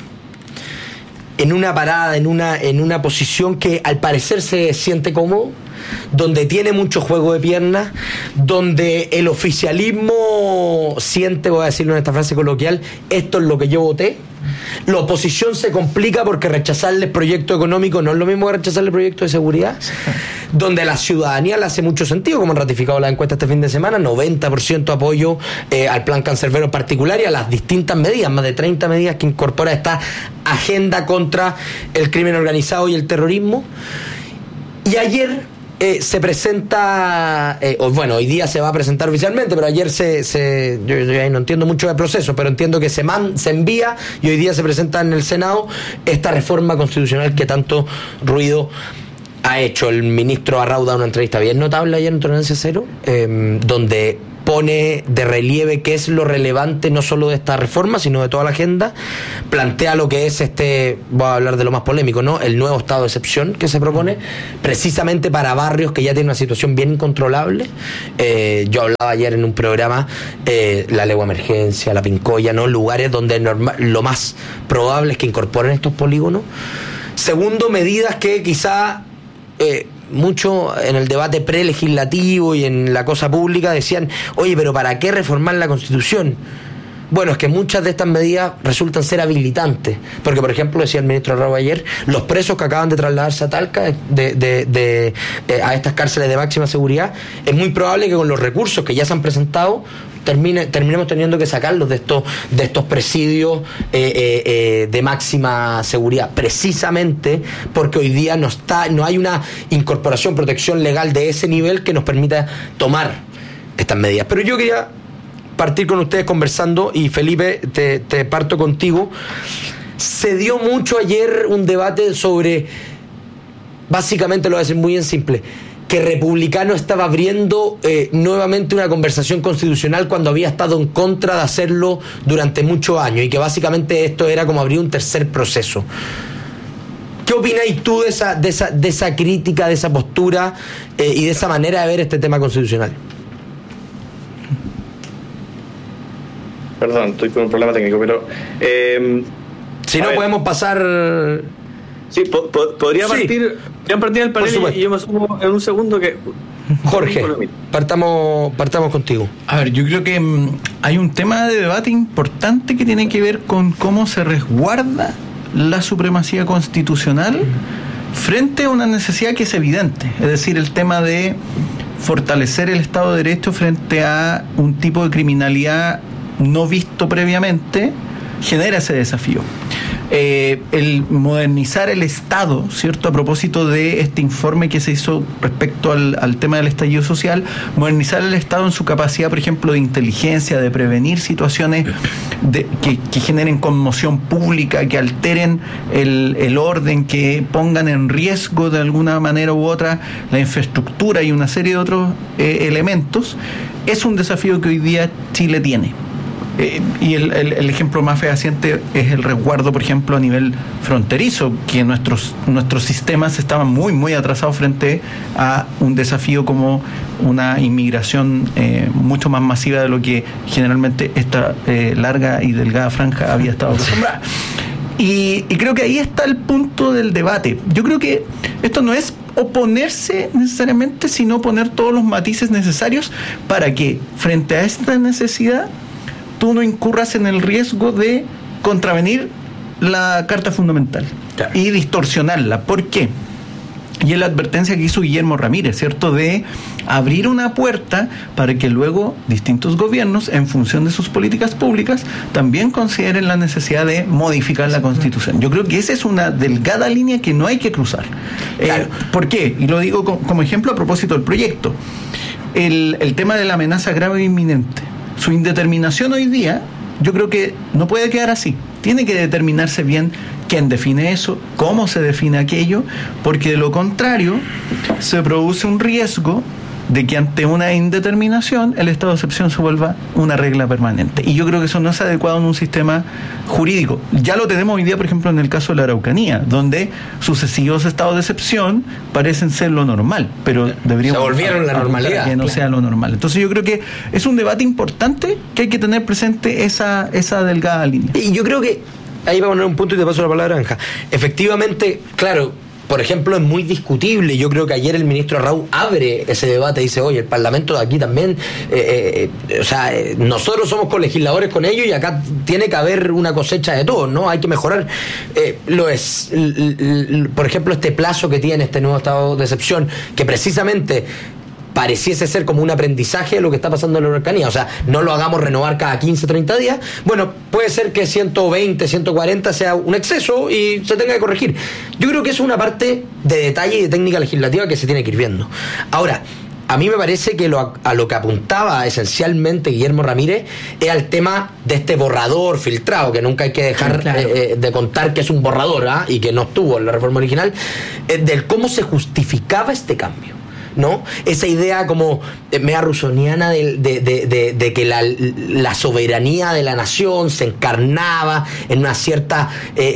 una parada, en una posición que al parecer se siente cómodo, donde tiene mucho juego de piernas, donde el oficialismo siente, voy a decirlo en esta frase coloquial, esto es lo que yo voté. La oposición se complica porque rechazarle el proyecto económico no es lo mismo que rechazarle el proyecto de seguridad, donde la ciudadanía le hace mucho sentido, como han ratificado la encuesta este fin de semana, 90% apoyo al plan cancerbero en particular y a las distintas medidas, más de 30 medidas que incorpora esta agenda contra el crimen organizado y el terrorismo. Y ayer se presenta, hoy día se va a presentar oficialmente, pero ayer yo ahí no entiendo mucho del proceso, pero entiendo que se envía y hoy día se presenta en el Senado esta reforma constitucional que tanto ruido ha hecho. El ministro Arrau da una entrevista bien notable ayer en Tolerancia Cero, donde pone de relieve qué es lo relevante no solo de esta reforma, sino de toda la agenda, plantea lo que es voy a hablar de lo más polémico, ¿no? El nuevo estado de excepción que se propone, precisamente para barrios que ya tienen una situación bien incontrolable. Yo hablaba ayer en un programa, la Legua Emergencia, la Pincoya, ¿no? Lugares donde lo más probable es que incorporen estos polígonos. Segundo, medidas que quizá mucho en el debate prelegislativo y en la cosa pública decían, oye, pero ¿para qué reformar la Constitución? Bueno, es que muchas de estas medidas resultan ser habilitantes, porque por ejemplo, decía el ministro Arrau ayer, los presos que acaban de trasladarse a Talca a estas cárceles de máxima seguridad, es muy probable que con los recursos que ya se han presentado terminemos teniendo que sacarlos de estos presidios de máxima seguridad, precisamente porque hoy día no hay una incorporación, protección legal de ese nivel que nos permita tomar estas medidas. Pero yo quería partir con ustedes conversando, y Felipe, te parto contigo. Se dio mucho ayer un debate sobre, básicamente lo voy a decir muy en simple, que Republicano estaba abriendo nuevamente una conversación constitucional cuando había estado en contra de hacerlo durante muchos años, y que básicamente esto era como abrir un tercer proceso. ¿Qué opináis tú de esa crítica, de esa postura y de esa manera de ver este tema constitucional? Perdón, estoy con un problema técnico, pero si no podemos pasar. Sí, podría partir el panel y yo me sumo en un segundo que. Jorge, partamos contigo. A ver, yo creo que hay un tema de debate importante que tiene que ver con cómo se resguarda la supremacía constitucional frente a una necesidad que es evidente, es decir, el tema de fortalecer el Estado de Derecho frente a un tipo de criminalidad no visto previamente, genera ese desafío. El modernizar el Estado, ¿cierto? A propósito de este informe que se hizo respecto al tema del estallido social, modernizar el Estado en su capacidad, por ejemplo, de inteligencia, de prevenir situaciones que generen conmoción pública, que alteren el orden, que pongan en riesgo de alguna manera u otra la infraestructura y una serie de otros elementos, es un desafío que hoy día Chile tiene. Y el ejemplo más fehaciente es el resguardo, por ejemplo, a nivel fronterizo, que nuestros sistemas estaban muy, muy atrasados frente a un desafío como una inmigración mucho más masiva de lo que generalmente esta larga y delgada franja había estado acostumbrada. Y creo que ahí está el punto del debate. Yo creo que esto no es oponerse necesariamente, sino poner todos los matices necesarios para que, frente a esta necesidad, tú no incurras en el riesgo de contravenir la Carta Fundamental y distorsionarla. ¿Por qué? Y es la advertencia que hizo Guillermo Ramírez, ¿cierto? De abrir una puerta para que luego distintos gobiernos, en función de sus políticas públicas, también consideren la necesidad de modificar la Constitución. Yo creo que esa es una delgada línea que no hay que cruzar. ¿Por qué? Y lo digo como ejemplo a propósito del proyecto. El tema de la amenaza grave e inminente. Su indeterminación hoy día, yo creo que no puede quedar así. Tiene que determinarse bien quién define eso, cómo se define aquello, porque de lo contrario se produce un riesgo de que ante una indeterminación el estado de excepción se vuelva una regla permanente. Y yo creo que eso no es adecuado en un sistema jurídico. Ya lo tenemos hoy día, por ejemplo, en el caso de la Araucanía, donde sucesivos estados de excepción parecen ser lo normal, pero deberíamos... Se volvieron la normalidad. Que no sea lo normal. Entonces yo creo que es un debate importante que hay que tener presente esa delgada línea. Y yo creo que ahí va a poner un punto y te paso la palabra, Anja. Efectivamente, claro, por ejemplo, es muy discutible. Yo creo que ayer el ministro Raúl abre ese debate y dice, oye, el Parlamento de aquí también, nosotros somos colegisladores con ellos y acá tiene que haber una cosecha de todos, ¿no? Hay que mejorar. Por ejemplo, este plazo que tiene este nuevo estado de excepción, que precisamente pareciese ser como un aprendizaje de lo que está pasando en la Araucanía. O sea, no lo hagamos renovar cada 15, 30 días. Bueno, puede ser que 120, 140 sea un exceso y se tenga que corregir. Yo creo que eso es una parte de detalle y de técnica legislativa que se tiene que ir viendo. Ahora, a mí me parece que a lo que apuntaba esencialmente Guillermo Ramírez es al tema de este borrador filtrado, que nunca hay que dejar de contar que es un borrador, y que no estuvo en la reforma original, del cómo se justificaba este cambio, ¿no? Esa idea como media rusoniana de que la soberanía de la nación se encarnaba en una cierta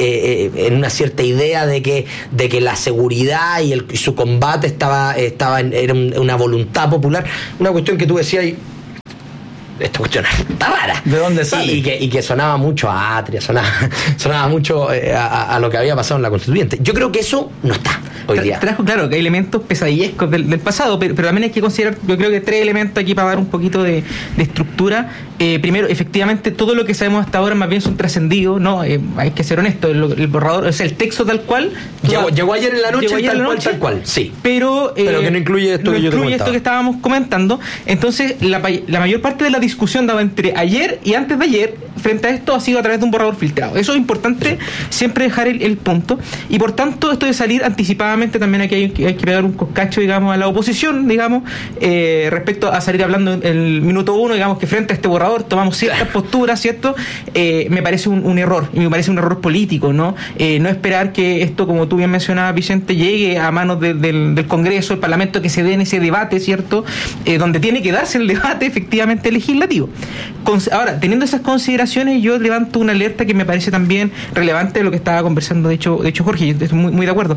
idea de que la seguridad y su combate era una voluntad popular, una cuestión que tú decías y esta cuestión está rara. ¿De dónde sale? Y que sonaba mucho a Atria, sonaba mucho a lo que había pasado en la Constituyente. Yo creo que eso no está hoy día. Trajo, claro, que hay elementos pesadillescos del pasado, pero también hay que considerar, yo creo que 3 elementos aquí para dar un poquito de estructura. Primero, efectivamente, todo lo que sabemos hasta ahora más bien son trascendidos, ¿no? Hay que ser honesto, el borrador, o sea, el texto tal cual. Llegó ayer en la noche, tal cual, sí. Pero que no incluye esto que yo te comentaba. Esto que estábamos comentando. Entonces, la mayor parte de la discusión daba entre ayer y antes de ayer frente a esto ha sido a través de un borrador filtrado. Eso es importante, siempre dejar el punto. Y por tanto, esto de salir anticipadamente, también aquí hay que pegar un coscacho, digamos, a la oposición, digamos, respecto a salir hablando en el minuto 1, digamos, que frente a este borrador tomamos ciertas posturas, ¿cierto? Me parece un error, y me parece un error político, ¿no? No esperar que esto, como tú bien mencionabas, Vicente, llegue a manos del Congreso, el Parlamento, que se dé en ese debate, ¿cierto? Donde tiene que darse el debate efectivamente legislativo. Ahora, teniendo esas consideraciones, yo levanto una alerta que me parece también relevante de lo que estaba conversando, de hecho Jorge, yo estoy muy de acuerdo.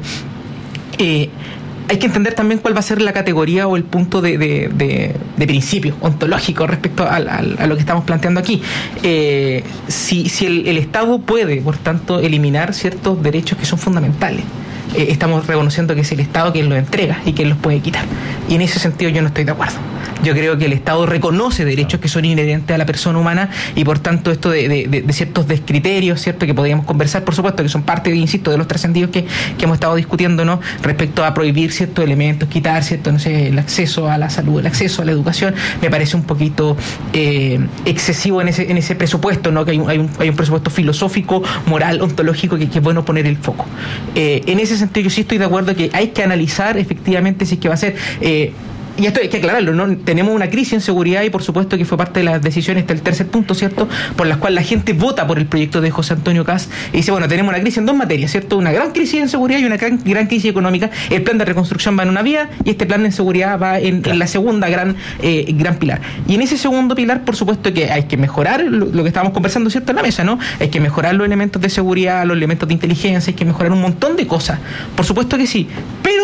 Hay que entender también cuál va a ser la categoría o el punto de principio ontológico respecto a lo que estamos planteando aquí. Si el Estado puede, por tanto, eliminar ciertos derechos que son fundamentales, estamos reconociendo que es el Estado quien los entrega y quien los puede quitar. Y en ese sentido yo no estoy de acuerdo. Yo creo que el Estado reconoce derechos que son inherentes a la persona humana y por tanto esto de ciertos descriterios, ¿cierto?, que podríamos conversar, por supuesto, que son parte, insisto, de los trascendidos que hemos estado discutiendo, ¿no?, respecto a prohibir ciertos elementos, quitar, ¿cierto?, no sé, el acceso a la salud, el acceso a la educación, me parece un poquito excesivo en ese presupuesto, ¿no?, que hay un presupuesto filosófico, moral, ontológico, que es bueno poner el foco. En ese sentido yo sí estoy de acuerdo que hay que analizar efectivamente si es que va a ser... y esto hay que aclararlo, ¿no? Tenemos una crisis en seguridad y por supuesto que fue parte de las decisiones del tercer punto, ¿cierto?, por las cuales la gente vota por el proyecto de José Antonio Kast y dice, bueno, tenemos una crisis en 2 materias, ¿cierto?, una gran crisis en seguridad y una gran crisis económica. El plan de reconstrucción va en una vía y este plan de seguridad va en la segunda gran pilar. Y en ese segundo pilar, por supuesto que hay que mejorar lo que estábamos conversando, ¿cierto?, en la mesa, ¿no? Hay que mejorar los elementos de seguridad, los elementos de inteligencia, hay que mejorar un montón de cosas. Por supuesto que sí, pero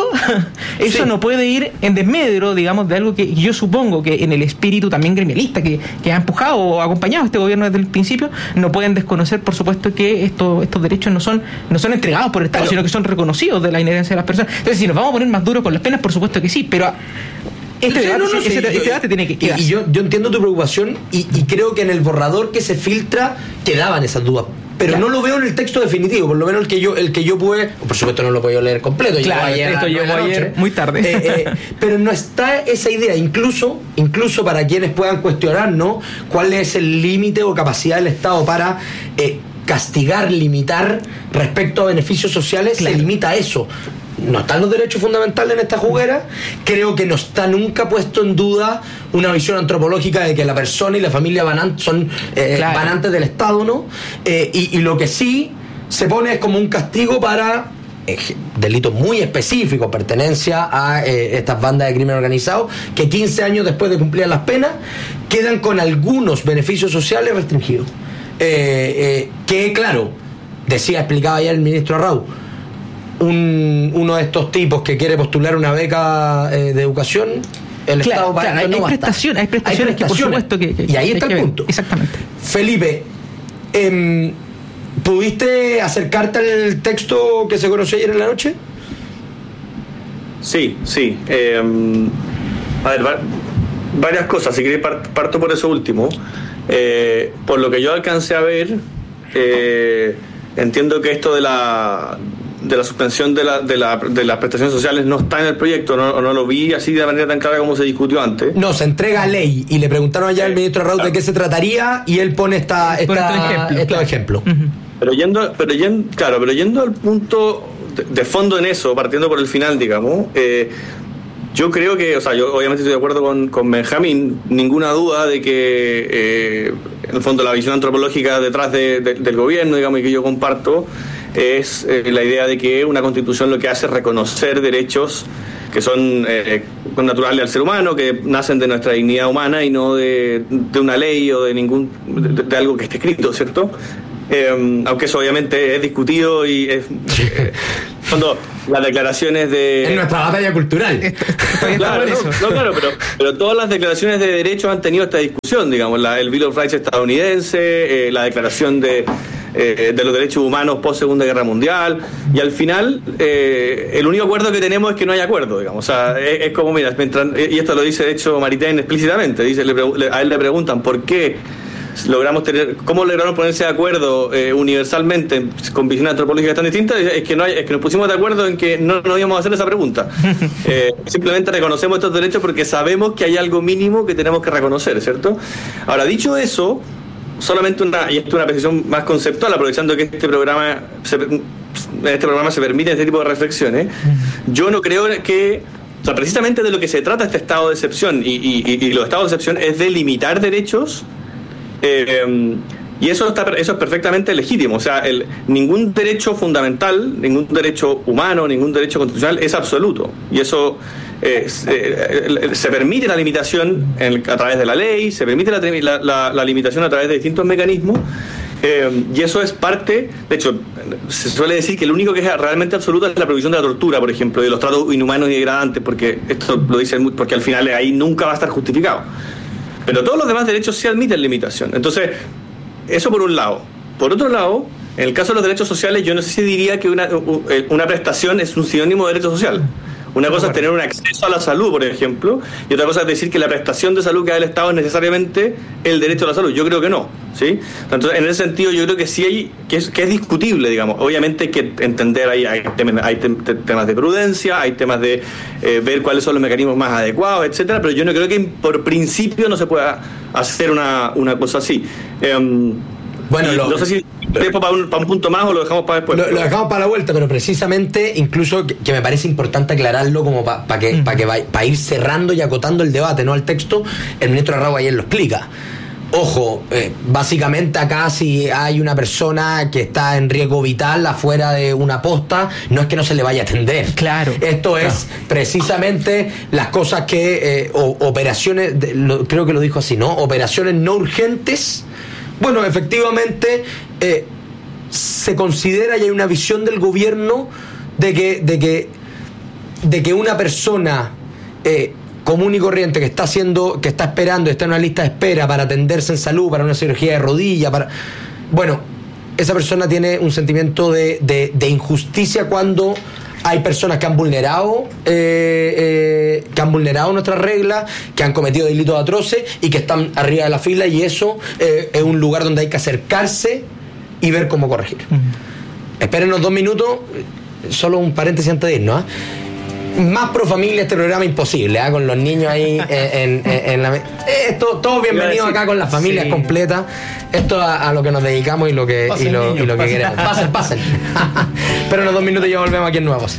eso no puede ir en desmedro, digamos, de algo que yo supongo que en el espíritu también gremialista que ha empujado o acompañado a este gobierno desde el principio, no pueden desconocer, por supuesto, que estos derechos no son entregados por el Estado, sino que son reconocidos de la inherencia de las personas. Entonces, si nos vamos a poner más duros con las penas, por supuesto que sí, pero este debate tiene que quedarse. Y yo entiendo tu preocupación y creo que en el borrador que se filtra quedaban esas dudas. Pero no lo veo en el texto definitivo, por lo menos el que yo pude, por supuesto no lo puedo leer completo, llegó ayer muy tarde. Pero no está esa idea, incluso para quienes puedan cuestionar, ¿no?, cuál es el límite o capacidad del Estado para castigar, limitar respecto a beneficios sociales, se limita a eso. No están los derechos fundamentales en esta juguera. Creo que no está nunca puesto en duda una visión antropológica de que la persona y la familia son banantes del Estado, ¿no? Y lo que sí se pone es como un castigo para delitos muy específicos, pertenencia a estas bandas de crimen organizado, que 15 años después de cumplir las penas quedan con algunos beneficios sociales restringidos. Que claro, explicaba ayer el ministro Arrau, uno de estos tipos que quiere postular una beca de educación, el Estado para no hay prestaciones que por supuesto que y ahí está el punto. Exactamente. Felipe, ¿pudiste acercarte al texto que se conoció ayer en la noche? Sí. A ver, varias cosas. Si queréis parto por eso último. Por lo que yo alcancé a ver, entiendo que esto de la suspensión de las prestaciones sociales no está en el proyecto, no lo vi así de manera tan clara como se discutió antes. No, se entrega a ley y le preguntaron allá al ministro Raúl de qué se trataría y él pone estos ejemplos. Pero yendo al punto de fondo en eso, partiendo por el final, digamos, yo creo que, yo obviamente estoy de acuerdo con Benjamín, ninguna duda de que en el fondo la visión antropológica detrás del gobierno, digamos, y que yo comparto, es la idea de que una constitución lo que hace es reconocer derechos que son naturales al ser humano, que nacen de nuestra dignidad humana y no de una ley o de algo que esté escrito, ¿cierto? Aunque eso obviamente es discutido y es cuando las declaraciones de... En nuestra batalla cultural. Claro, pero todas las declaraciones de derechos han tenido esta discusión, digamos, el Bill of Rights estadounidense, la declaración de los derechos humanos post Segunda Guerra Mundial, y al final el único acuerdo que tenemos es que no hay acuerdo, digamos. O sea, es como, mira, y esto lo dice de hecho Maritain explícitamente, a él le preguntan por qué cómo lograron ponerse de acuerdo universalmente con visiones antropológicas tan distintas. Es que nos pusimos de acuerdo en que no íbamos a hacer esa pregunta. Simplemente reconocemos estos derechos porque sabemos que hay algo mínimo que tenemos que reconocer, ¿cierto? Ahora, dicho eso, solamente y esto es una precisión más conceptual, aprovechando que este programa se permite este tipo de reflexiones, yo no creo que, precisamente de lo que se trata este estado de excepción y los estados de excepción es de limitar derechos. Y eso es perfectamente legítimo. O sea, ningún derecho fundamental, ningún derecho humano, ningún derecho constitucional es absoluto. Y eso se permite la limitación a través de la ley, se permite la limitación a través de distintos mecanismos. Y eso es parte, de hecho, se suele decir que lo único que es realmente absoluto es la prohibición de la tortura, por ejemplo, de los tratos inhumanos y degradantes, porque esto lo dicen, porque al final ahí nunca va a estar justificado. Pero todos los demás derechos sí admiten limitación. Entonces, eso por un lado. Por otro lado, en el caso de los derechos sociales, yo no sé si diría que una prestación es un sinónimo de derecho social. Una cosa es tener un acceso a la salud, por ejemplo, y otra cosa es decir que la prestación de salud que da el Estado es necesariamente el derecho a la salud. Yo creo que no, ¿sí? Entonces, en ese sentido, yo creo que sí hay que es discutible, digamos. Obviamente hay que entender, hay temas de prudencia, hay temas de ver cuáles son los mecanismos más adecuados, etcétera, pero yo no creo que por principio no se pueda hacer una cosa así. Bueno, no sé si tiempo para un punto más o lo dejamos para después. Lo dejamos para la vuelta, pero precisamente, incluso que me parece importante aclararlo como para ir cerrando y acotando el debate, no al texto. El ministro Arrau ayer lo explica. Ojo, básicamente acá si hay una persona que está en riesgo vital afuera de una posta, no es que no se le vaya a atender. Claro. Esto es precisamente las cosas que operaciones, creo que lo dijo así, ¿no? Operaciones no urgentes. Bueno, efectivamente se considera y hay una visión del gobierno de que una persona común y corriente que está esperando, está en una lista de espera para atenderse en salud, para una cirugía de rodilla, esa persona tiene un sentimiento de injusticia cuando hay personas que han vulnerado nuestras reglas, que han cometido delitos atroces y que están arriba de la fila, y eso es un lugar donde hay que acercarse y ver cómo corregir. Espérenos 2 minutos, solo un paréntesis antes de irnos. Más pro familia este programa imposible, con los niños ahí en la... todos bienvenidos acá con las familias completas. Esto a lo que nos dedicamos y lo que queremos. Pasen. Pero en unos 2 minutos ya volvemos aquí en Nuevos.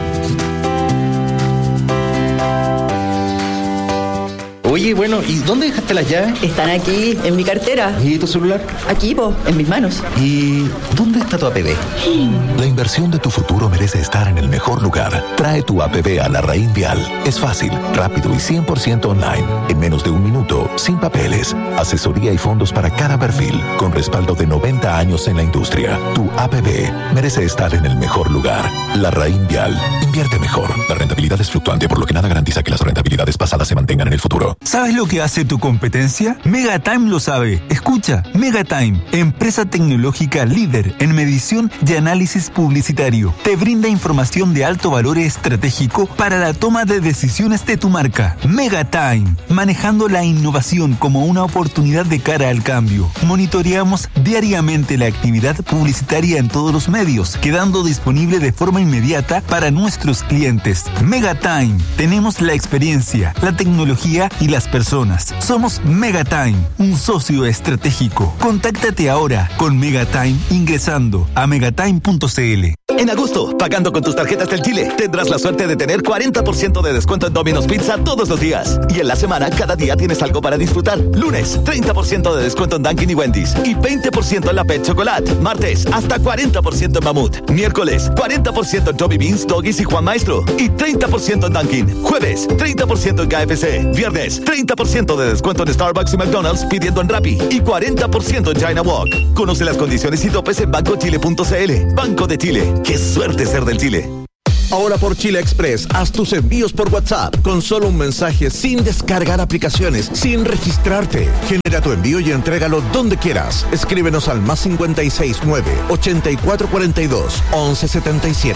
Oye, bueno, ¿y dónde dejaste las llaves? Están aquí, en mi cartera. ¿Y tu celular? Aquí, en mis manos. ¿Y dónde está tu APB? La inversión de tu futuro merece estar en el mejor lugar. Trae tu APB a Larraín Vial. Es fácil, rápido y 100% online. En menos de 1 minuto, sin papeles. Asesoría y fondos para cada perfil, con respaldo de 90 años en la industria. Tu APB merece estar en el mejor lugar. Larraín Vial. Invierte mejor. La rentabilidad es fluctuante, por lo que nada garantiza que las rentabilidades pasadas se mantengan en el futuro. ¿Sabes lo que hace tu competencia? Megatime lo sabe. Escucha, Megatime, empresa tecnológica líder en medición y análisis publicitario. Te brinda información de alto valor estratégico para la toma de decisiones de tu marca. Megatime, manejando la innovación como una oportunidad de cara al cambio. Monitoreamos diariamente la actividad publicitaria en todos los medios, quedando disponible de forma inmediata para nuestros clientes. Megatime, tenemos la experiencia, la tecnología y las personas. Somos Megatime, un socio estratégico. Contáctate ahora con Megatime ingresando a megatime.cl. En agosto, pagando con tus tarjetas del Chile, tendrás la suerte de tener 40% de descuento en Domino's Pizza todos los días. Y en la semana, cada día tienes algo para disfrutar. Lunes, 30% de descuento en Dunkin' y Wendy's. Y 20% en la Pet Chocolate. Martes, hasta 40% en Mamut. Miércoles, 40% en Toby Beans, Doggies y Juan Maestro. Y 30% en Dunkin'. Jueves, 30% en KFC. Viernes, 30% de descuento en Starbucks y McDonald's pidiendo en Rappi. Y 40% en China Walk. Conoce las condiciones y topes en bancochile.cl. Banco de Chile. ¡Qué suerte ser del Chile! Ahora por Chile Express, haz tus envíos por WhatsApp con solo un mensaje, sin descargar aplicaciones, sin registrarte. Genera tu envío y entrégalo donde quieras. Escríbenos al +569 8442 1177.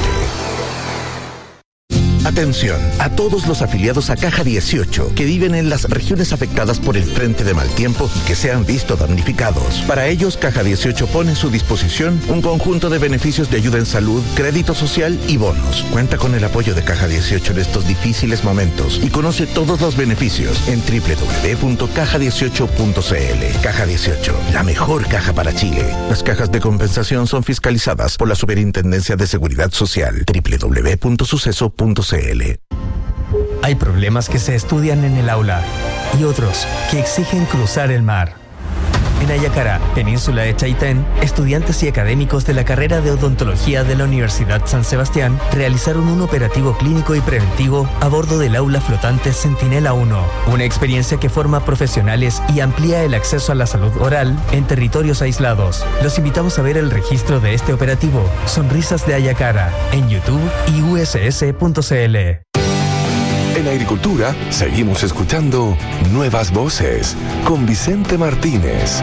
Atención a todos los afiliados a Caja 18 que viven en las regiones afectadas por el frente de mal tiempo y que se han visto damnificados. Para ellos, Caja 18 pone a su disposición un conjunto de beneficios de ayuda en salud, crédito social y bonos. Cuenta con el apoyo de Caja 18 en estos difíciles momentos y conoce todos los beneficios en www.caja18.cl. Caja 18, la mejor caja para Chile. Las cajas de compensación son fiscalizadas por la Superintendencia de Seguridad Social. www.suceso.cl. Hay problemas que se estudian en el aula y otros que exigen cruzar el mar. En Ayacara, península de Chaitén, estudiantes y académicos de la carrera de odontología de la Universidad San Sebastián realizaron un operativo clínico y preventivo a bordo del aula flotante Centinela 1, una experiencia que forma profesionales y amplía el acceso a la salud oral en territorios aislados. Los invitamos a ver el registro de este operativo, Sonrisas de Ayacara, en YouTube y uss.cl. En Agricultura, seguimos escuchando Nuevas Voces con Vicente Martínez.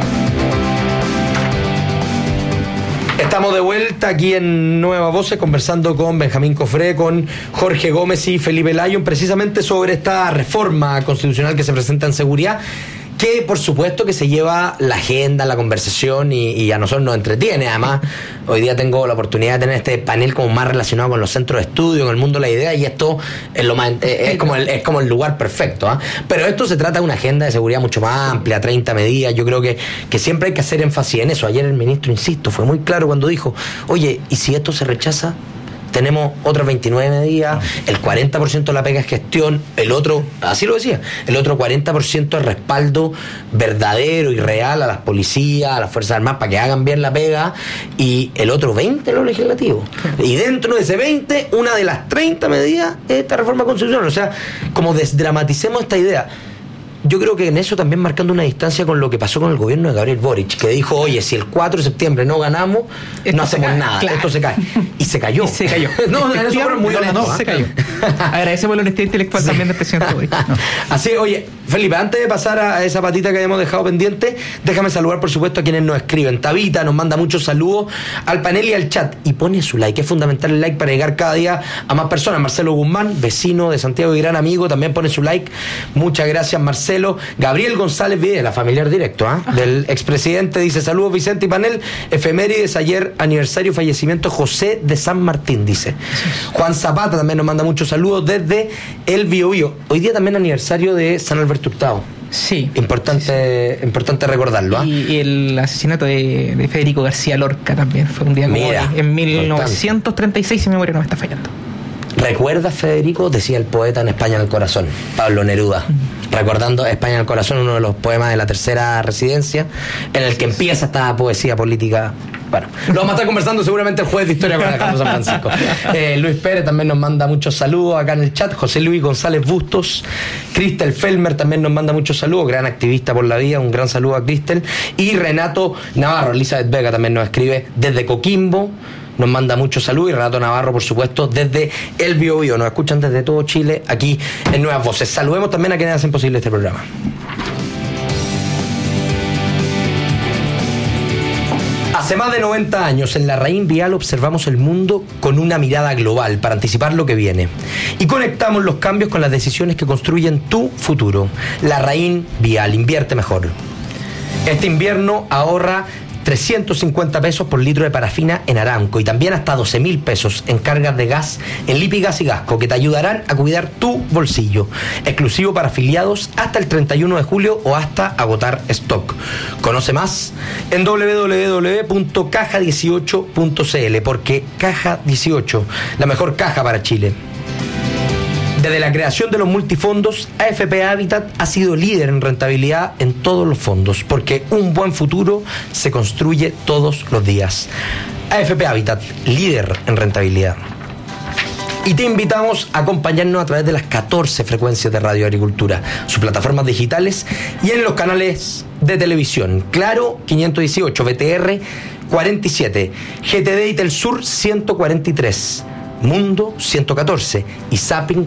Estamos de vuelta aquí en Nuevas Voces conversando con Benjamín Cofré, con Jorge Gómez y Felipe Lyon, precisamente sobre esta reforma constitucional que se presenta en seguridad, que por supuesto que se lleva la agenda, la conversación y a nosotros nos entretiene. Además, hoy día tengo la oportunidad de tener este panel como más relacionado con los centros de estudio, con el mundo de la idea, y esto es lo más, es como el lugar perfecto, ¿eh? Pero esto se trata de una agenda de seguridad mucho más amplia, 30 medidas. Yo creo que siempre hay que hacer énfasis en eso. Ayer el ministro, insisto, fue muy claro cuando dijo, oye, ¿y si esto se rechaza? Tenemos otras 29 medidas, el 40% de la pega es gestión, el otro, así lo decía, el otro 40% es respaldo verdadero y real a las policías, a las Fuerzas Armadas para que hagan bien la pega, y el otro 20% es lo legislativo. Y dentro de ese 20%, una de las 30 medidas es esta reforma constitucional. O sea, como desdramaticemos esta idea. Yo creo que en eso también marcando una distancia con lo que pasó con el gobierno de Gabriel Boric, que dijo, oye, si el 4 de septiembre no ganamos, esto no hacemos nada, claro. Esto se cae. Y se cayó. Se cayó. No, en eso fueron muy honestos. No, se cayó. Agradecemos la honestidad intelectual también del presidente Boric. No. Así, oye, Felipe, antes de pasar a esa patita que habíamos dejado pendiente, déjame saludar, por supuesto, a quienes nos escriben. Tabita nos manda muchos saludos al panel y al chat, y pone su like. Es fundamental el like para llegar cada día a más personas. Marcelo Guzmán, vecino de Santiago y gran amigo, también pone su like. Muchas gracias, Marcelo. Gabriel González Videla, familiar directo, del expresidente, dice, saludos Vicente y panel, efemérides, ayer aniversario fallecimiento José de San Martín, dice. Juan Zapata también nos manda muchos saludos desde el Biobío. Hoy día también aniversario de San Alberto Hurtado. Sí. Importante recordarlo. Y el asesinato de Federico García Lorca también fue un día como hoy, en 1936, si mi memoria no me está fallando. ¿Recuerdas, Federico? Decía el poeta en España en el corazón, Pablo Neruda. Recordando España en el corazón, uno de los poemas de la tercera residencia, en el que empieza esta poesía política. Bueno, lo vamos a estar conversando seguramente el jueves de Historia con Alejandro San Francisco. Luis Pérez también nos manda muchos saludos acá en el chat. José Luis González Bustos. Cristel Felmer también nos manda muchos saludos. Gran activista por la vida. Un gran saludo a Cristel. Y Renato Navarro, Elizabeth Vega también nos escribe desde Coquimbo. nos manda mucho salud, y Renato Navarro, por supuesto, desde el Biobío. Nos escuchan desde todo Chile, aquí en Nuevas Voces. Saludemos también a quienes hacen posible este programa. Hace más de 90 años en la Larraín Vial observamos el mundo con una mirada global para anticipar lo que viene. Y conectamos los cambios con las decisiones que construyen tu futuro. Larraín Vial, invierte mejor. Este invierno ahorra 350 pesos por litro de parafina en Aramco y también hasta 12.000 pesos en cargas de gas en Lipigas y Gasco, que te ayudarán a cuidar tu bolsillo. Exclusivo para afiliados hasta el 31 de julio o hasta agotar stock. Conoce más en www.caja18.cl, porque Caja 18, la mejor caja para Chile. Desde la creación de los multifondos, AFP Habitat ha sido líder en rentabilidad en todos los fondos, porque un buen futuro se construye todos los días. AFP Habitat, líder en rentabilidad. Y te invitamos a acompañarnos a través de las 14 frecuencias de Radio Agricultura, sus plataformas digitales y en los canales de televisión. Claro, 518, BTR 47, GTD y Telsur 143. Mundo 114 y Zapping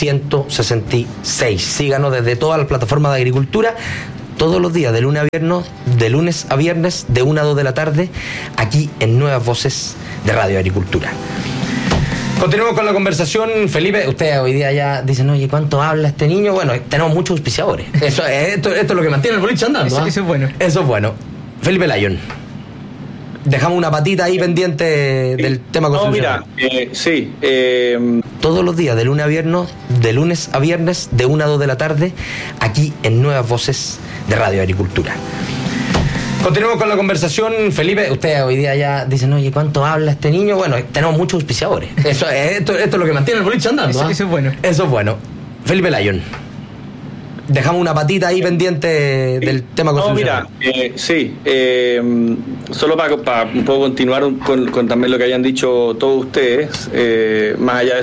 166. Síganos desde todas las plataformas de agricultura todos los días, de lunes a viernes, de 1 a 2 de la tarde, aquí en Nuevas Voces de Radio Agricultura. Continuamos con la conversación. Felipe, ustedes hoy día ya dicen, oye, ¿cuánto habla este niño? Bueno, tenemos muchos auspiciadores. Esto es lo que mantiene el boliche andando. Eso es bueno. Eso es bueno. Felipe Lyon. Dejamos una patita ahí pendiente del tema constitucional. Todos los días, de lunes a viernes, de 1 a 2 de la tarde, aquí en Nuevas Voces de Radio Agricultura. Continuamos con la conversación. Felipe, ustedes hoy día ya dicen, oye, ¿cuánto habla este niño? Bueno, tenemos muchos auspiciadores. Esto es lo que mantiene el boliche andando. Eso es bueno. Eso es bueno. Felipe Lyon. Dejamos una patita ahí pendiente del tema constitucional. Solo para un poco continuar con también lo que hayan dicho todos ustedes, más allá de